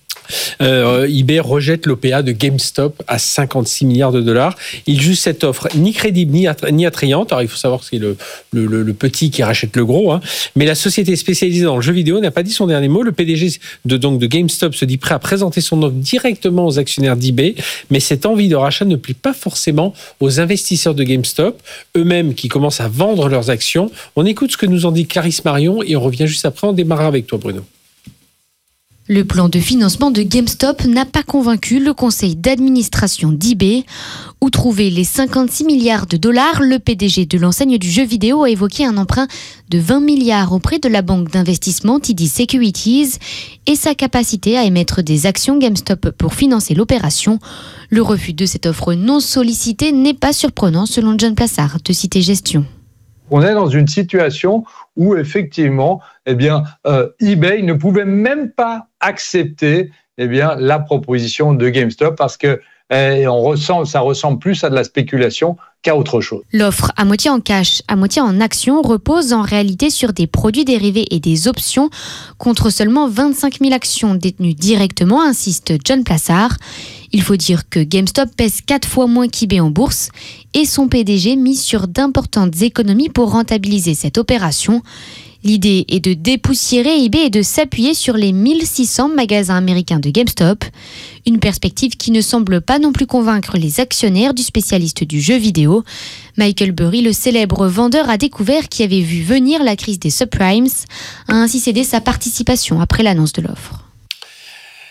Euh, eBay rejette l'O P A de GameStop à cinquante-six milliards de dollars. Il juge cette offre ni crédible ni, attra- ni attrayante. Alors il faut savoir que c'est le, le, le, le petit qui rachète le gros. Hein. Mais la société spécialisée dans le jeu vidéo n'a pas dit son dernier mot. Le P D G de, donc, de GameStop se dit prêt à présenter son offre directement aux actionnaires d'eBay. Mais cette envie de rachat ne plaît pas forcément aux investisseurs de GameStop, eux-mêmes qui commencent à vendre leurs actions. On écoute ce que nous en dit Clarisse Marion et on revient juste après. On démarrera avec toi, Bruno. Le plan de financement de GameStop n'a pas convaincu le conseil d'administration d'eBay. Où trouver les cinquante-six milliards de dollars, le P D G de l'enseigne du jeu vidéo a évoqué un emprunt de vingt milliards auprès de la banque d'investissement T D Securities et sa capacité à émettre des actions GameStop pour financer l'opération. Le refus de cette offre non sollicitée n'est pas surprenant selon John Plassard de Cité Gestion. On est dans une situation où effectivement, eh bien, euh, eBay ne pouvait même pas accepter eh bien, la proposition de GameStop parce que eh, on ressent, ça ressemble plus à de la spéculation qu'à autre chose. L'offre à moitié en cash, à moitié en actions repose en réalité sur des produits dérivés et des options contre seulement vingt-cinq mille actions détenues directement, insiste John Plassard. Il faut dire que GameStop pèse quatre fois moins qu'eBay en bourse et son P D G mise sur d'importantes économies pour rentabiliser cette opération. L'idée est de dépoussiérer eBay et de s'appuyer sur les mille six cents magasins américains de GameStop. Une perspective qui ne semble pas non plus convaincre les actionnaires du spécialiste du jeu vidéo. Michael Burry, le célèbre vendeur à découvert qui avait vu venir la crise des subprimes, a ainsi cédé sa participation après l'annonce de l'offre.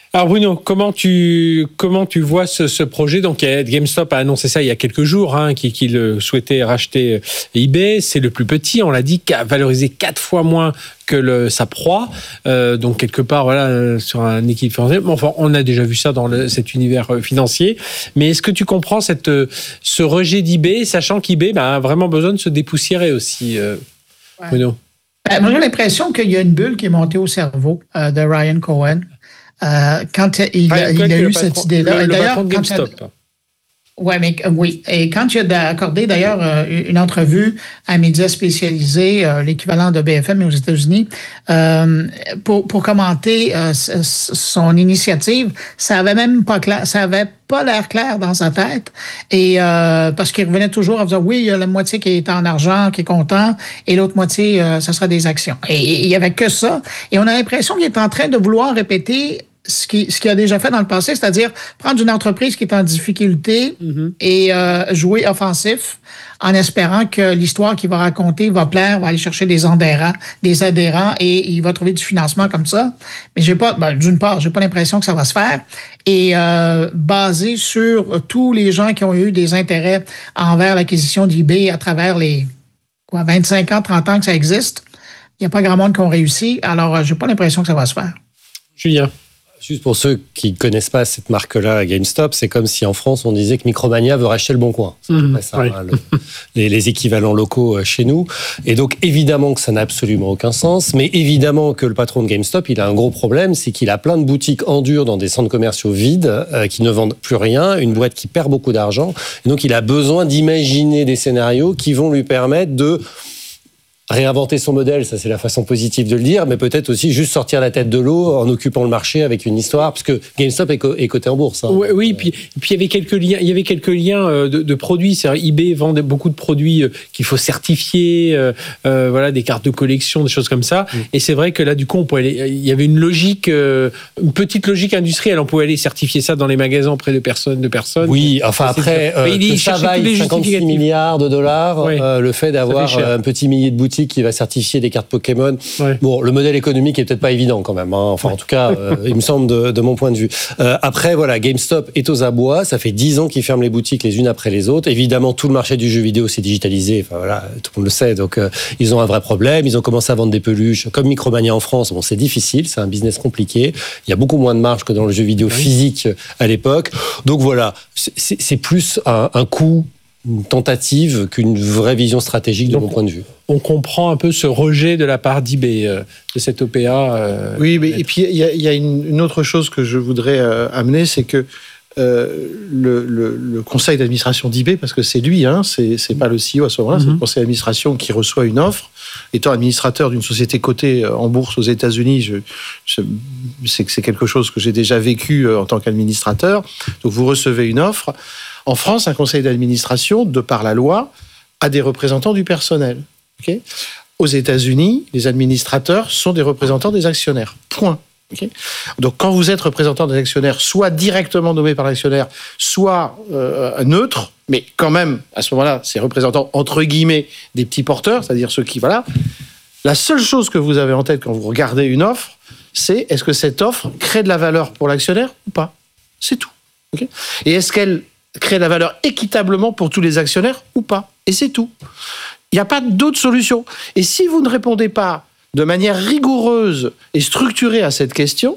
Alors Bruno, comment tu comment tu vois ce, ce projet? Donc GameStop a annoncé ça il y a quelques jours, hein, qu'il, qu'il souhaitait racheter eBay. C'est le plus petit, on l'a dit, valorisé quatre fois moins que le, sa proie. Euh, donc quelque part, voilà, sur un équilibre financier. Enfin, on a déjà vu ça dans le, cet univers financier. Mais est-ce que tu comprends cette ce rejet d'eBay, sachant qu'eBay bah, a vraiment besoin de se dépoussiérer aussi, euh, ouais. Bruno? Ben, moi, j'ai l'impression qu'il y a une bulle qui est montée au cerveau euh, de Ryan Cohen. Euh, quand il, Ryan il a eu cette patron, idée-là. Le, et le d'ailleurs, patron de GameStop. Ouais, mais oui. Et quand il a accordé d'ailleurs une entrevue à un média spécialisé, euh, l'équivalent de B F M aux États-Unis, euh, pour, pour commenter euh, son initiative, ça avait même pas clair, ça avait pas l'air clair dans sa tête. Et euh, parce qu'il revenait toujours en disant oui, il y a la moitié qui est en argent, qui est content, et l'autre moitié, euh, ça sera des actions. Et il y avait que ça. Et on a l'impression qu'il est en train de vouloir répéter ce qu'il ce qu'il a déjà fait dans le passé, c'est-à-dire prendre une entreprise qui est en difficulté mm-hmm. et euh, jouer offensif en espérant que l'histoire qu'il va raconter va plaire, va aller chercher des adhérents, des adhérents et il va trouver du financement comme ça. Mais j'ai pas, ben, d'une part, j'ai pas l'impression que ça va se faire. Et euh, basé sur tous les gens qui ont eu des intérêts envers l'acquisition d'eBay à travers les quoi, vingt-cinq ans, trente ans que ça existe, il n'y a pas grand monde qui ont réussi. Alors, j'ai pas l'impression que ça va se faire. Julien? Juste pour ceux qui ne connaissent pas cette marque-là, GameStop, c'est comme si en France, on disait que Micromania veut racheter le Bon Coin. C'est mmh, ça, oui. hein, le, les, les équivalents locaux chez nous. Et donc, évidemment que ça n'a absolument aucun sens, mais évidemment que le patron de GameStop, il a un gros problème, c'est qu'il a plein de boutiques en dur dans des centres commerciaux vides euh, qui ne vendent plus rien, une boîte qui perd beaucoup d'argent. Et donc, il a besoin d'imaginer des scénarios qui vont lui permettre de réinventer son modèle, ça c'est la façon positive de le dire, mais peut-être aussi juste sortir la tête de l'eau en occupant le marché avec une histoire, parce que GameStop est, co- est coté en bourse. Hein. Oui, oui, puis puis il y avait quelques liens, il y avait quelques liens de, de produits. C'est-à-dire eBay vend beaucoup de produits qu'il faut certifier, euh, euh, voilà, des cartes de collection, des choses comme ça. Mm. Et c'est vrai que là, du coup, on pouvait aller, il y avait une logique, euh, une petite logique industrielle. On pouvait aller certifier ça dans les magasins auprès de personnes, de personnes. Oui, enfin après, euh, que ça vaille cinquante-six milliards de dollars, oui. euh, le fait d'avoir fait un petit millier de boutiques qui va certifier des cartes Pokémon. Ouais. Bon, le modèle économique est peut-être pas évident quand même. Hein. Enfin, ouais. en tout cas, euh, il me semble de, de mon point de vue. Euh, après, voilà, GameStop est aux abois. Ça fait dix ans qu'ils ferment les boutiques les unes après les autres. Évidemment, tout le marché du jeu vidéo s'est digitalisé. Enfin voilà, tout le monde le sait. Donc, euh, ils ont un vrai problème. Ils ont commencé à vendre des peluches, comme Micromania en France. Bon, c'est difficile. C'est un business compliqué. Il y a beaucoup moins de marge que dans le jeu vidéo ouais. physique à l'époque. Donc voilà, c'est, c'est, c'est plus un, un coût, une tentative qu'une vraie vision stratégique de Donc, mon point de vue. On comprend un peu ce rejet de la part d'eBay, euh, de cette O P A. Euh, oui, mais et puis il y a, y a une, une autre chose que je voudrais euh, amener, c'est que euh, le, le, le conseil d'administration d'eBay, parce que c'est lui, hein, c'est, c'est pas le C E O à ce moment-là, mm-hmm. c'est le conseil d'administration qui reçoit une offre. Étant administrateur d'une société cotée en bourse aux États-Unis, je, je, c'est, c'est quelque chose que j'ai déjà vécu en tant qu'administrateur. Donc vous recevez une offre. En France, un conseil d'administration, de par la loi, a des représentants du personnel. Okay. Aux États-Unis, les administrateurs sont des représentants des actionnaires. Point. Okay. Donc, quand vous êtes représentant des actionnaires, soit directement nommé par l'actionnaire, soit euh, neutre, mais quand même, à ce moment-là, c'est représentant entre guillemets des petits porteurs, c'est-à-dire ceux qui, voilà. La seule chose que vous avez en tête quand vous regardez une offre, c'est est-ce que cette offre crée de la valeur pour l'actionnaire ou pas ? C'est tout. Okay. Et est-ce qu'elle crée de la valeur équitablement pour tous les actionnaires ou pas ? Et c'est tout. Il n'y a pas d'autre solution. Et si vous ne répondez pas de manière rigoureuse et structurée à cette question,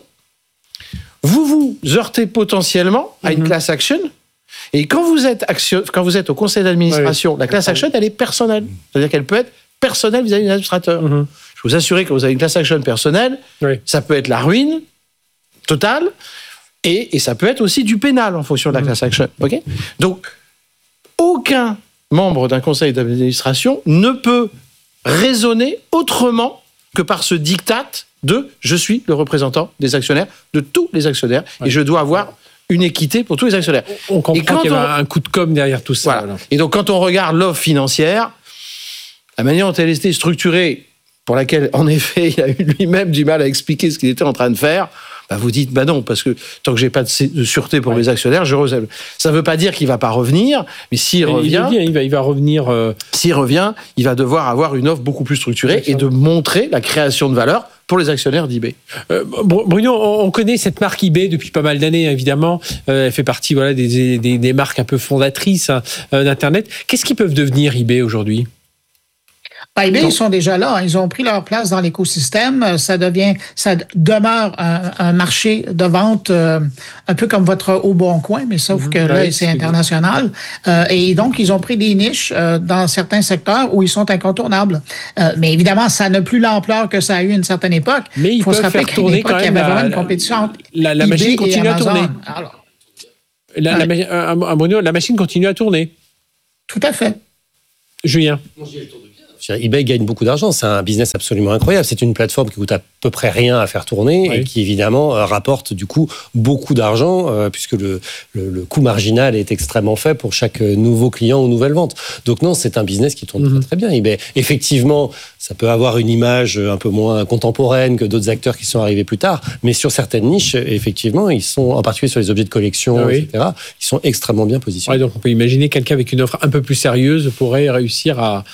vous vous heurtez potentiellement à une class action. Et quand vous êtes, action, quand vous êtes au conseil d'administration, oui. la class action, elle est personnelle. C'est-à-dire qu'elle peut être personnelle vis-à-vis de l'administrateur. Mm-hmm. Je vous assure que quand vous avez une class action personnelle, oui. ça peut être la ruine totale et, et ça peut être aussi du pénal en fonction de la mm-hmm. class action. Okay ? Donc, aucun membre d'un conseil d'administration ne peut raisonner autrement que par ce diktat de « je suis le représentant des actionnaires, de tous les actionnaires, ouais. et je dois avoir une équité pour tous les actionnaires ». On comprend qu'il y a un coup de com' derrière tout ça. Voilà. Et donc, quand on regarde l'offre financière, la manière dont elle était structurée, pour laquelle, en effet, il a eu lui-même du mal à expliquer ce qu'il était en train de faire, bah vous dites, bah non, parce que tant que j'ai pas de sûreté pour ouais. mes actionnaires, je recèle. Ça veut pas dire qu'il va pas revenir, mais s'il mais revient, il, il, va, il va revenir. Euh... S'il revient, il va devoir avoir une offre beaucoup plus structurée et de montrer la création de valeur pour les actionnaires d'eBay. Euh, Bruno, on connaît cette marque eBay depuis pas mal d'années, évidemment. Euh, elle fait partie voilà, des, des, des marques un peu fondatrices hein, d'Internet. Qu'est-ce qu'ils peuvent devenir eBay aujourd'hui? Ben, eBay, ils sont déjà là. Ils ont pris leur place dans l'écosystème. Ça devient, ça demeure un, un marché de vente euh, un peu comme votre Au Bon Coin, mais sauf que là, c'est international. Euh, et donc, ils ont pris des niches euh, dans certains secteurs où ils sont incontournables. Euh, mais évidemment, ça n'a plus l'ampleur que ça a eu à une certaine époque. Mais il faut se rappeler qu'à une époque, il y avait vraiment une compétition entre la, la machine continue à tourner. Alors, la, ouais. la, la, Bruno, la machine continue à tourner. Tout à fait. Julien. eBay gagne beaucoup d'argent, c'est un business absolument incroyable. C'est une plateforme qui coûte à peu près rien à faire tourner oui. et qui évidemment rapporte du coup beaucoup d'argent euh, puisque le, le, le coût marginal est extrêmement faible pour chaque nouveau client ou nouvelle vente. Donc non, c'est un business qui tourne mm-hmm. très, très bien. eBay, effectivement, ça peut avoir une image un peu moins contemporaine que d'autres acteurs qui sont arrivés plus tard, mais sur certaines niches, effectivement, ils sont, en particulier sur les objets de collection, ah oui. et cetera, ils sont extrêmement bien positionnés. Ouais, donc on peut imaginer quelqu'un avec une offre un peu plus sérieuse pourrait réussir à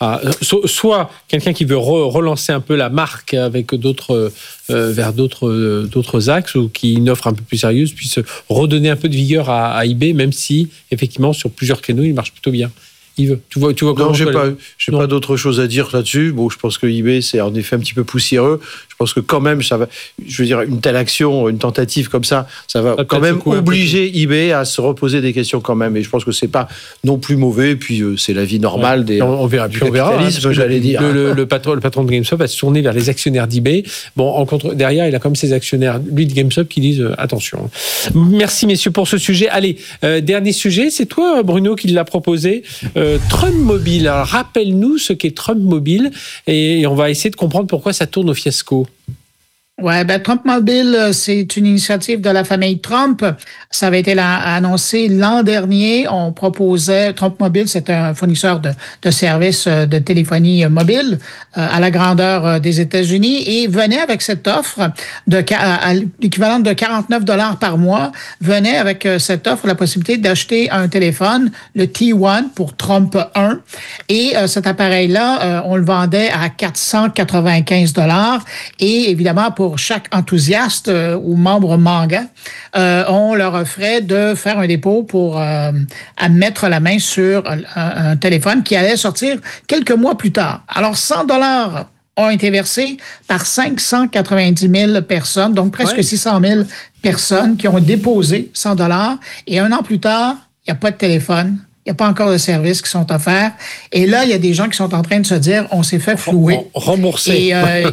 soit quelqu'un qui veut re- relancer un peu la marque avec d'autres euh, vers d'autres euh, d'autres axes ou qui une offre un peu plus sérieuse puisse redonner un peu de vigueur à, à eBay, même si effectivement sur plusieurs créneaux il marche plutôt bien. Yves, tu vois, tu vois comment non, j'ai pas, j'ai pas d'autre chose à dire là-dessus. Bon, je pense que eBay, c'est en effet un petit peu poussiéreux. Je pense que quand même, ça va, je veux dire, une telle action, une tentative comme ça, ça va ça quand même obliger eBay à se reposer des questions quand même. Et je pense que c'est pas non plus mauvais. Et puis, euh, c'est la vie normale ouais. des, on verra, du puis on verra, hein, j'allais dire. Le, le, le, patron, le patron de GameStop va se tourner vers les actionnaires d'eBay. Bon, en contre, derrière, il a comme ses actionnaires, lui de GameStop, qui disent euh, attention. Merci, messieurs, pour ce sujet. Allez, euh, dernier sujet, c'est toi, Bruno, qui l'a proposé. Euh, Trump Mobile. Alors, rappelle-nous ce qu'est Trump Mobile et on va essayer de comprendre pourquoi ça tourne au fiasco. Ouais, ben Trump Mobile, c'est une initiative de la famille Trump. Ça avait été la, annoncé l'an dernier. On proposait, Trump Mobile, c'est un fournisseur de, de services de téléphonie mobile euh, à la grandeur des États-Unis et venait avec cette offre de à, à l'équivalent de quarante-neuf dollars par mois, venait avec cette offre la possibilité d'acheter un téléphone, le T un pour Trump un. Et euh, cet appareil-là, euh, on le vendait à quatre cent quatre-vingt-quinze dollars. Et évidemment, pour chaque enthousiaste euh, ou membre manga, euh, on leur offrait de faire un dépôt pour euh, à mettre la main sur un, un téléphone qui allait sortir quelques mois plus tard. Alors, cent dollars ont été versés par cinq cent quatre-vingt-dix mille personnes, donc presque ouais. six cent mille personnes qui ont déposé cent dollars. Et un an plus tard, il n'y a pas de téléphone. Il n'y a pas encore de services qui sont offerts. Et là, il y a des gens qui sont en train de se dire, on s'est fait flouer. Rembourser. Et, euh,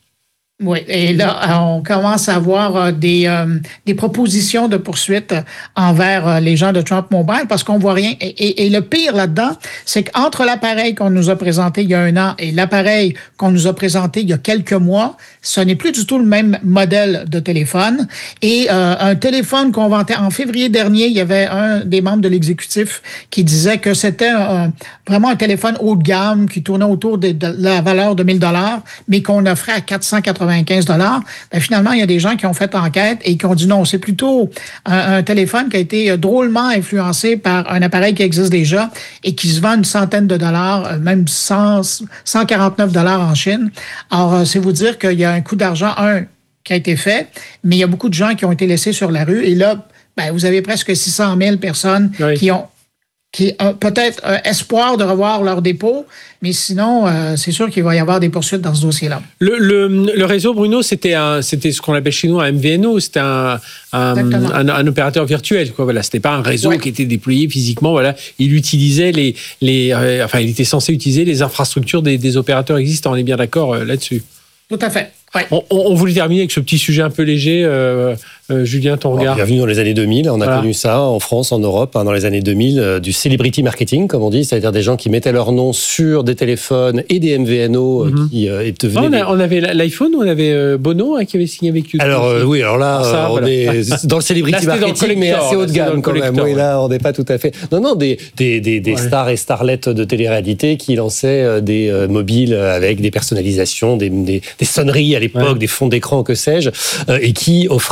oui, et là, on commence à avoir des, euh, des propositions de poursuite envers les gens de Trump Mobile parce qu'on voit rien. Et, et, et le pire là-dedans, c'est qu'entre l'appareil qu'on nous a présenté il y a un an et l'appareil qu'on nous a présenté il y a quelques mois, ce n'est plus du tout le même modèle de téléphone. Et euh, un téléphone qu'on vantait en février dernier, il y avait un des membres de l'exécutif qui disait que c'était un, vraiment un téléphone haut de gamme qui tournait autour de, de la valeur de mille dollars, mais qu'on offrait à quatre cent quatre-vingt-quinze dollars. Ben, finalement, il y a des gens qui ont fait enquête et qui ont dit non, c'est plutôt un, un téléphone qui a été drôlement influencé par un appareil qui existe déjà et qui se vend une centaine de dollars, même cent, cent quarante-neuf dollars en Chine. Alors, c'est vous dire qu'il y a un coût d'argent, un, qui a été fait, mais il y a beaucoup de gens qui ont été laissés sur la rue. Et là, ben, vous avez presque six cent mille personnes oui. qui ont qui ont peut-être un espoir de revoir leur dépôt, mais sinon, euh, c'est sûr qu'il va y avoir des poursuites dans ce dossier-là. Le, le, le réseau, Bruno, c'était, un, c'était ce qu'on appelle chez nous un M V N O, c'était un, un, un, un opérateur virtuel. Quoi. Voilà, c'était pas un réseau ouais. qui était déployé physiquement. Voilà. Il utilisait les... les euh, enfin, il était censé utiliser les infrastructures des, des opérateurs existants. On est bien d'accord euh, là-dessus. Tout à fait. Ouais. On, on voulait terminer avec ce petit sujet un peu léger. Euh, euh, Julien, ton regard. Bienvenue dans les années deux mille. On a voilà. connu ça en France, en Europe, hein, dans les années deux mille, euh, du celebrity marketing, comme on dit, c'est-à-dire des gens qui mettaient leur nom sur des téléphones et des M V N O mm-hmm. qui euh, devenaient... Ah, on, a, des... on avait l'iPhone, on avait euh, Bono hein, qui avait signé avec YouTube. Alors euh, oui, alors là, ça, euh, on voilà. est dans le celebrity là, marketing, le mais assez haut de gamme quand même. Oui, là, on n'est pas tout à fait... Non, non, des, des, des, des ouais. stars et starlettes de télé-réalité qui lançaient euh, des euh, mobiles avec des personnalisations, des, des, des sonneries à l'époque, ouais. des fonds d'écran, que sais-je, euh, et qui offraient des accès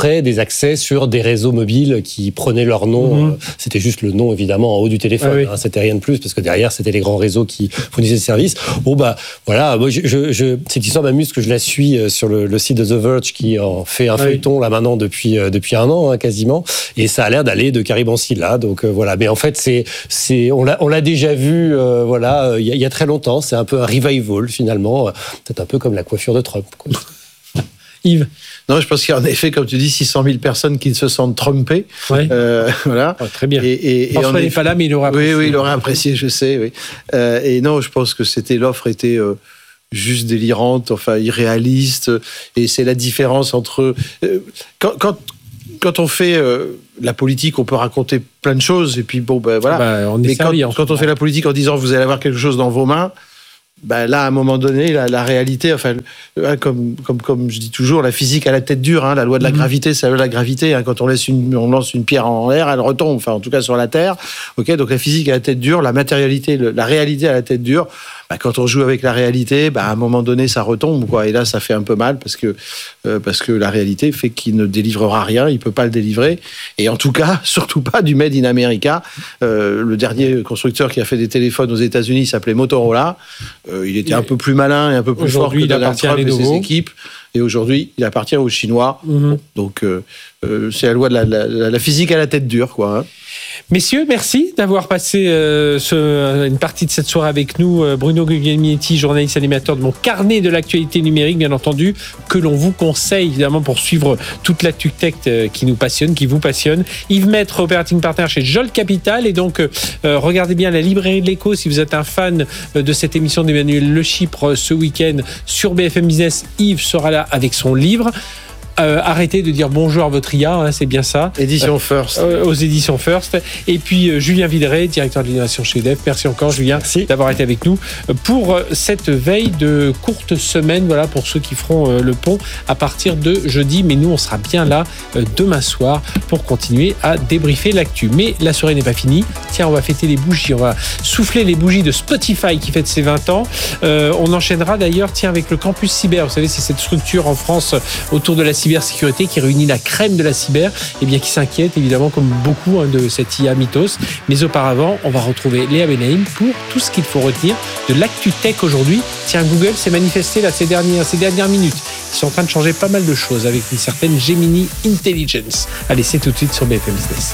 accès sur des réseaux mobiles qui prenaient leur nom. Mmh. C'était juste le nom, évidemment, en haut du téléphone. Ah oui. hein, c'était rien de plus, parce que derrière, c'était les grands réseaux qui fournissaient des services. Bon, bah, voilà. Moi, je, je, je, cette histoire m'amuse que je la suis sur le, le site de The Verge, qui en fait un ah feuilleton, oui. là, maintenant, depuis, depuis un an, hein, quasiment. Et ça a l'air d'aller de Caribancy là. Donc, euh, voilà. Mais en fait, c'est, c'est, on l'a, on l'a déjà vu, euh, voilà, il y, y a très longtemps. C'est un peu un revival, finalement. Peut-être un peu comme la coiffure de Trump, quoi. Yves? Non, je pense qu'il y a en effet, comme tu dis, six cent mille personnes qui se sentent trompées. Ouais. Euh, voilà. Oh, très bien. Et, et, François et n'est pas là, mais il aurait apprécié. Oui, oui, il aurait apprécié, je sais. Oui. Euh, et non, je pense que c'était l'offre était euh, juste délirante, enfin irréaliste. Et c'est la différence entre euh, quand, quand quand on fait euh, la politique, on peut raconter plein de choses. Et puis bon, ben voilà. Bah, on est mais servi, quand, quand on fait la politique en disant vous allez avoir quelque chose dans vos mains. Ben là, à un moment donné, la, la réalité, enfin, comme, comme, comme je dis toujours, la physique a la tête dure. Hein, la loi de la gravité, c'est la loi de la gravité. Hein, quand on, laisse une, on lance une pierre en l'air, elle retombe. Enfin, en tout cas sur la Terre. Ok, donc la physique a la tête dure, la matérialité, le, la réalité a la tête dure. Ben, quand on joue avec la réalité, ben, à un moment donné, ça retombe, quoi. Et là, ça fait un peu mal parce que euh, parce que la réalité fait qu'il ne délivrera rien. Il peut pas le délivrer. Et en tout cas, surtout pas du Made in America. Euh, le dernier constructeur qui a fait des téléphones aux États-Unis s'appelait Motorola. Euh, il était un peu plus malin et un peu plus fort que Donald Trump et ses équipes. Et aujourd'hui, il appartient aux Chinois. Mmh. Donc, euh, euh, c'est la loi de la, la, la physique à la tête dure, quoi. Hein. Messieurs, merci d'avoir passé euh, ce, une partie de cette soirée avec nous. Bruno Guglielminetti, journaliste animateur de mon carnet de l'actualité numérique, bien entendu, que l'on vous conseille évidemment pour suivre toute l'actu tech qui nous passionne, qui vous passionne. Yves Maître, operating partner chez Jolt Capital. Et donc, euh, regardez bien la librairie de l'écho si vous êtes un fan de cette émission d'Emmanuel Le Chypre ce week-end sur B F M Business. Yves sera là avec son livre. Euh, arrêtez de dire bonjour à votre I A, hein, c'est bien ça. Édition First. Euh, aux éditions First. Et puis euh, Julien Videret, directeur de l'innovation chez E D F. Merci encore, Julien, Merci. d'avoir été avec nous pour euh, cette veille de courte semaine. Voilà, pour ceux qui feront euh, le pont à partir de jeudi. Mais nous, on sera bien là euh, demain soir pour continuer à débriefer l'actu. Mais la soirée n'est pas finie. Tiens, on va fêter les bougies. On va souffler les bougies de Spotify qui fête ses vingt ans. Euh, on enchaînera d'ailleurs, tiens, avec le campus cyber. Vous savez, c'est cette structure en France autour de la cybersécurité qui réunit la crème de la cyber, et bien qui s'inquiète évidemment comme beaucoup hein, de cette I A mythos. Mais auparavant, on va retrouver Léa Benaïm pour tout ce qu'il faut retenir de l'actu tech aujourd'hui. Tiens, Google s'est manifesté là ces dernières, ces dernières minutes. Ils sont en train de changer pas mal de choses avec une certaine Gemini Intelligence. Allez, c'est tout de suite sur B F M Business.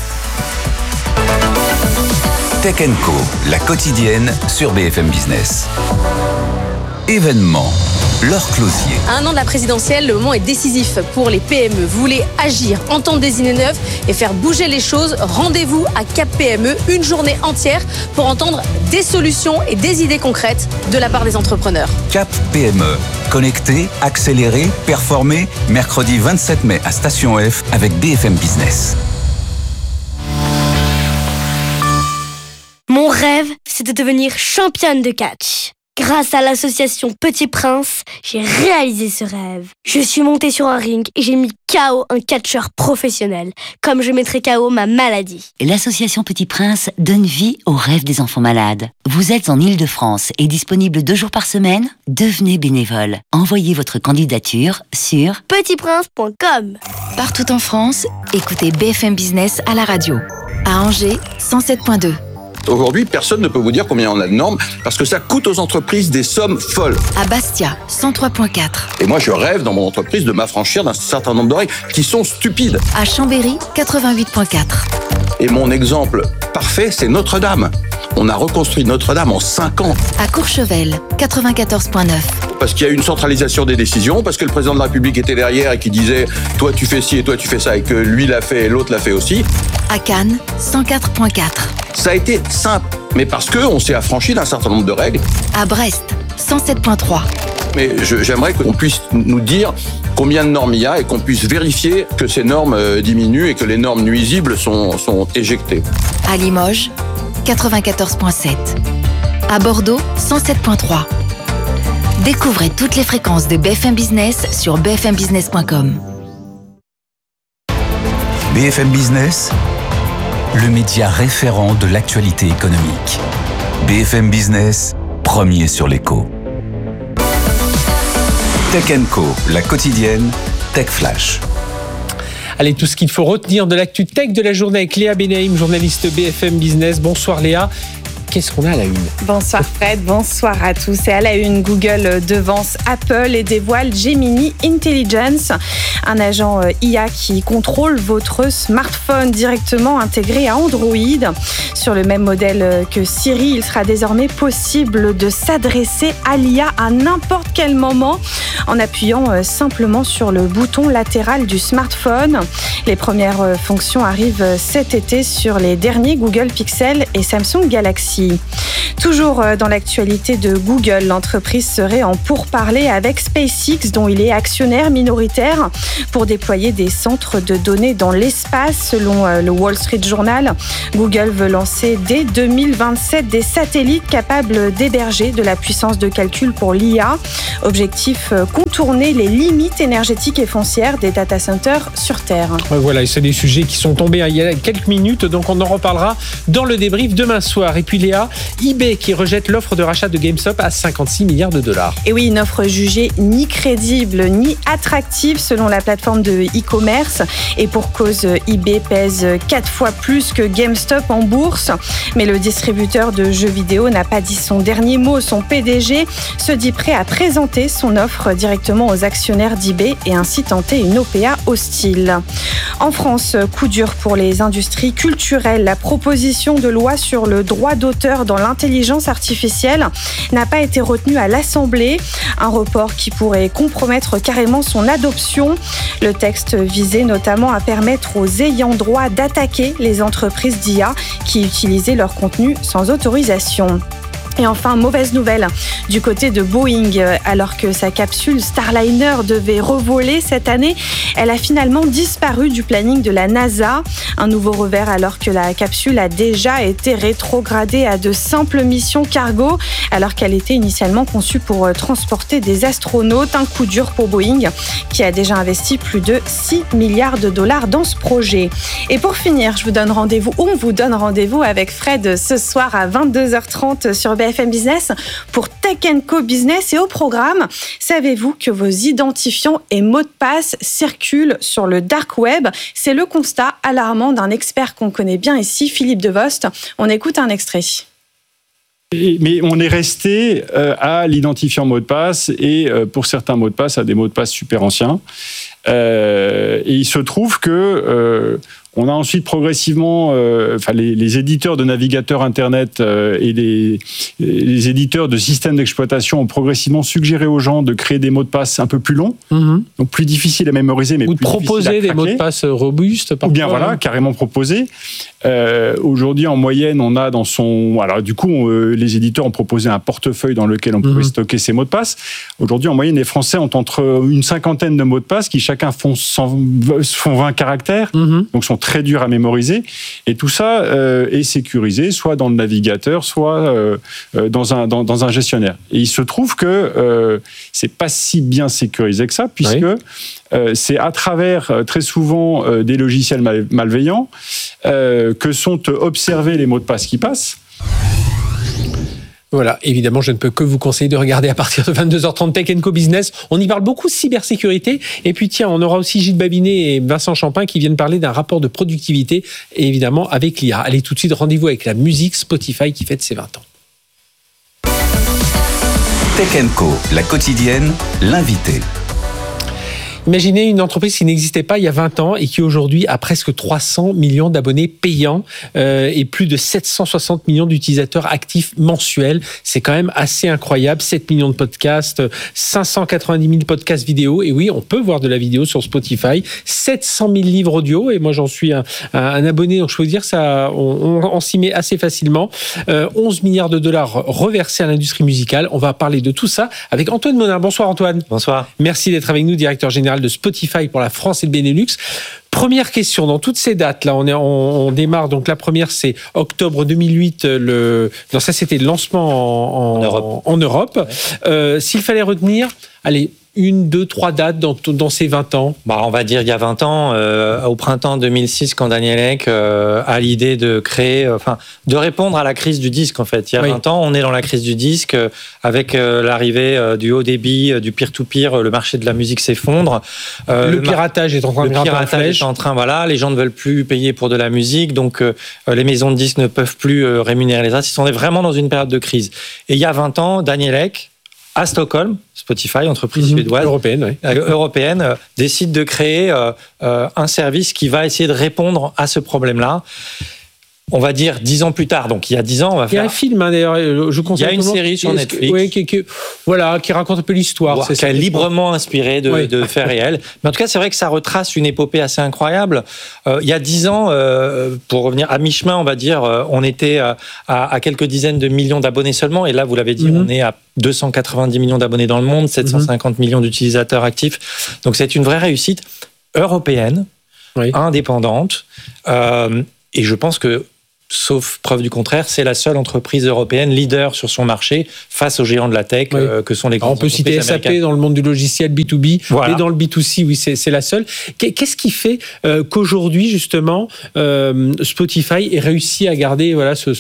Tech and Co, la quotidienne sur B F M Business. Événement. Laure Closier. À un an de la présidentielle, le moment est décisif pour les P M E. Vous voulez agir, entendre des idées neuves et faire bouger les choses? Rendez-vous à Cap P M E, une journée entière pour entendre des solutions et des idées concrètes de la part des entrepreneurs. Cap P M E. Connecter, accélérer, performer. Mercredi vingt-sept mai à Station F avec B F M Business. Mon rêve, c'est de devenir championne de catch. Grâce à l'association Petit Prince, j'ai réalisé ce rêve. Je suis montée sur un ring et j'ai mis K O un catcheur professionnel, comme je mettrais K O ma maladie. L'association Petit Prince donne vie aux rêves des enfants malades. Vous êtes en Île-de-France et disponible deux jours par semaine? Devenez bénévole. Envoyez votre candidature sur petit prince point com. Partout en France, écoutez B F M Business à la radio. À Angers, cent sept virgule deux. Aujourd'hui, personne ne peut vous dire combien on a de normes parce que ça coûte aux entreprises des sommes folles. À Bastia, cent trois virgule quatre. Et moi, je rêve dans mon entreprise de m'affranchir d'un certain nombre de règles qui sont stupides. À Chambéry, quatre-vingt-huit virgule quatre. Et mon exemple parfait, c'est Notre-Dame. On a reconstruit Notre-Dame en cinq ans. À Courchevel, quatre-vingt-quatorze virgule neuf. Parce qu'il y a eu une centralisation des décisions, parce que le président de la République était derrière et qui disait « toi tu fais ci et toi tu fais ça » et que lui l'a fait et l'autre l'a fait aussi. À Cannes, cent quatre virgule quatre. Ça a été simple, mais parce qu'on s'est affranchi d'un certain nombre de règles. À Brest, cent sept virgule trois. Mais je, j'aimerais qu'on puisse nous dire combien de normes il y a et qu'on puisse vérifier que ces normes diminuent et que les normes nuisibles sont, sont éjectées. À Limoges, quatre-vingt-quatorze virgule sept. À Bordeaux, cent sept virgule trois. Découvrez toutes les fréquences de B F M Business sur b f m business point com. B F M Business, le média référent de l'actualité économique. B F M Business, premier sur l'écho. Tech and Co, la quotidienne, Tech Flash. Allez, tout ce qu'il faut retenir de l'actu tech de la journée avec Léa Benaïm, journaliste B F M Business. Bonsoir Léa. Qu'est-ce qu'on a à la une ? Bonsoir Fred, bonsoir à tous. Et à la une, Google devance Apple et dévoile Gemini Intelligence, un agent I A qui contrôle votre smartphone directement intégré à Android. Sur le même modèle que Siri, il sera désormais possible de s'adresser à l'I A à n'importe quel moment en appuyant simplement sur le bouton latéral du smartphone. Les premières fonctions arrivent cet été sur les derniers Google Pixel et Samsung Galaxy. Toujours dans l'actualité de Google, l'entreprise serait en pourparlers avec SpaceX, dont il est actionnaire minoritaire, pour déployer des centres de données dans l'espace. Selon le Wall Street Journal, Google veut lancer dès deux mille vingt-sept des satellites capables d'héberger de la puissance de calcul pour l'I A. Objectif, contourner les limites énergétiques et foncières des data centers sur Terre. Voilà, et c'est des sujets qui sont tombés il y a quelques minutes, donc on en reparlera dans le débrief demain soir. Et puis Léa, eBay qui rejette l'offre de rachat de GameStop à cinquante-six milliards de dollars. Et oui, une offre jugée ni crédible ni attractive selon la plateforme de e-commerce. Et pour cause, eBay pèse quatre fois plus que GameStop en bourse. Mais le distributeur de jeux vidéo n'a pas dit son dernier mot. Son P D G se dit prêt à présenter son offre directement aux actionnaires d'eBay et ainsi tenter une O P A hostile. En France, coup dur pour les industries culturelles. La proposition de loi sur le droit d'auteur dans l'intelligence artificielle n'a pas été retenue à l'Assemblée. Un report qui pourrait compromettre carrément son adoption. Le texte visait notamment à permettre aux ayants droit d'attaquer les entreprises d'I A qui utilisaient leur contenu sans autorisation. Et enfin, mauvaise nouvelle du côté de Boeing. Alors que sa capsule Starliner devait revoler cette année, elle a finalement disparu du planning de la NASA. Un nouveau revers alors que la capsule a déjà été rétrogradée à de simples missions cargo, alors qu'elle était initialement conçue pour transporter des astronautes. Un coup dur pour Boeing, qui a déjà investi plus de six milliards de dollars dans ce projet. Et pour finir, je vous donne rendez-vous, on vous donne rendez-vous avec Fred ce soir à vingt-deux heures trente sur B F M Business pour Tech and Co Business. Et au programme, savez-vous que vos identifiants et mots de passe circulent sur le dark web ? C'est le constat alarmant d'un expert qu'on connaît bien ici, Philippe Devost. On écoute un extrait. Mais on est resté à l'identifiant mot de passe et pour certains mots de passe à des mots de passe super anciens. Et il se trouve que on a ensuite progressivement, euh, enfin les, les éditeurs de navigateurs Internet euh, et les, les éditeurs de systèmes d'exploitation ont progressivement suggéré aux gens de créer des mots de passe un peu plus longs, mmh. donc plus difficiles à mémoriser, mais ou de plus proposer des mots de passe robustes, parfois. Ou bien voilà, carrément proposer. Euh, aujourd'hui, en moyenne, on a dans son, alors du coup, on, euh, les éditeurs ont proposé un portefeuille dans lequel on pouvait mmh. stocker ces mots de passe. Aujourd'hui, en moyenne, les Français ont entre une cinquantaine de mots de passe qui chacun font, cent, font vingt caractères, mmh. donc sont très dur à mémoriser, et tout ça euh, est sécurisé, soit dans le navigateur, soit euh, dans, un, dans, dans un gestionnaire. Et il se trouve que euh, c'est pas si bien sécurisé que ça, puisque oui. euh, c'est à travers euh, très souvent euh, des logiciels mal, malveillants euh, que sont observés les mots de passe qui passent. Voilà, évidemment, je ne peux que vous conseiller de regarder à partir de vingt-deux heures trente Tech and Co Business. On y parle beaucoup cybersécurité. Et puis tiens, on aura aussi Gilles Babinet et Vincent Champin qui viennent parler d'un rapport de productivité, et évidemment avec l'I A. Allez, tout de suite, rendez-vous avec la musique Spotify qui fête ses vingt ans. Tech and Co, la quotidienne, l'invité. Imaginez une entreprise qui n'existait pas il y a vingt ans et qui aujourd'hui a presque trois cents millions d'abonnés payants euh, et plus de sept cent soixante millions d'utilisateurs actifs mensuels. C'est quand même assez incroyable. sept millions de podcasts, cinq cent quatre-vingt-dix mille podcasts vidéo. Et oui, on peut voir de la vidéo sur Spotify. sept cent mille livres audio. Et moi, j'en suis un, un, un abonné. Donc, je peux vous dire, ça, on, on, on s'y met assez facilement. Euh, onze milliards de dollars reversés à l'industrie musicale. On va parler de tout ça avec Antoine Monin. Bonsoir Antoine. Bonsoir. Merci d'être avec nous, directeur général de Spotify pour la France et le Benelux. Première question, dans toutes ces dates, là, on, est, on, on démarre, donc la première, c'est octobre deux mille huit, le, non, ça c'était le lancement en, en, en Europe. En Europe. Ouais. Euh, s'il fallait retenir, allez, une, deux, trois dates dans, dans ces vingt ans? Bah, on va dire il y a vingt ans, euh, au printemps deux mille six, quand Daniel Ek euh, a l'idée de créer, enfin, euh, de répondre à la crise du disque, en fait. Il y a oui. vingt ans, on est dans la crise du disque, euh, avec euh, l'arrivée euh, du haut débit, euh, du peer-to-peer, euh, le marché de la musique s'effondre. Euh, le, le piratage est en train de grimper en flèche. Le piratage est en train, voilà, les gens ne veulent plus payer pour de la musique, donc euh, les maisons de disques ne peuvent plus euh, rémunérer les artistes. On est vraiment dans une période de crise. Et il y a vingt ans, Daniel Ek, à Stockholm, Spotify, entreprise mmh, suédoise, européenne, oui. euh, européenne euh, décide de créer euh, euh, un service qui va essayer de répondre à ce problème-là. On va dire dix ans plus tard, donc il y a dix ans, on va faire. Il y a un film, hein, d'ailleurs, je conseille. Il y a une série sur Netflix, oui, qui, qui, voilà, qui raconte un peu l'histoire. C'est qui est librement inspiré de, oui. de faits réels. Mais en tout cas, c'est vrai que ça retrace une épopée assez incroyable. Euh, il y a dix ans, euh, pour revenir à mi-chemin, on va dire, euh, on était à, à, à quelques dizaines de millions d'abonnés seulement, et là, vous l'avez dit, mm-hmm. on est à deux cent quatre-vingt-dix millions d'abonnés dans le monde, sept cent cinquante mm-hmm. millions d'utilisateurs actifs. Donc c'est une vraie réussite européenne, oui. indépendante, euh, et je pense que sauf preuve du contraire, c'est la seule entreprise européenne leader sur son marché face aux géants de la tech oui. euh, que sont les grandes entreprises américaines. On peut citer S A P dans le monde du logiciel B deux B, voilà. Et dans le B deux C, oui, c'est, c'est la seule. Qu'est-ce qui fait euh, qu'aujourd'hui, justement, euh, Spotify ait réussi à garder voilà, ce,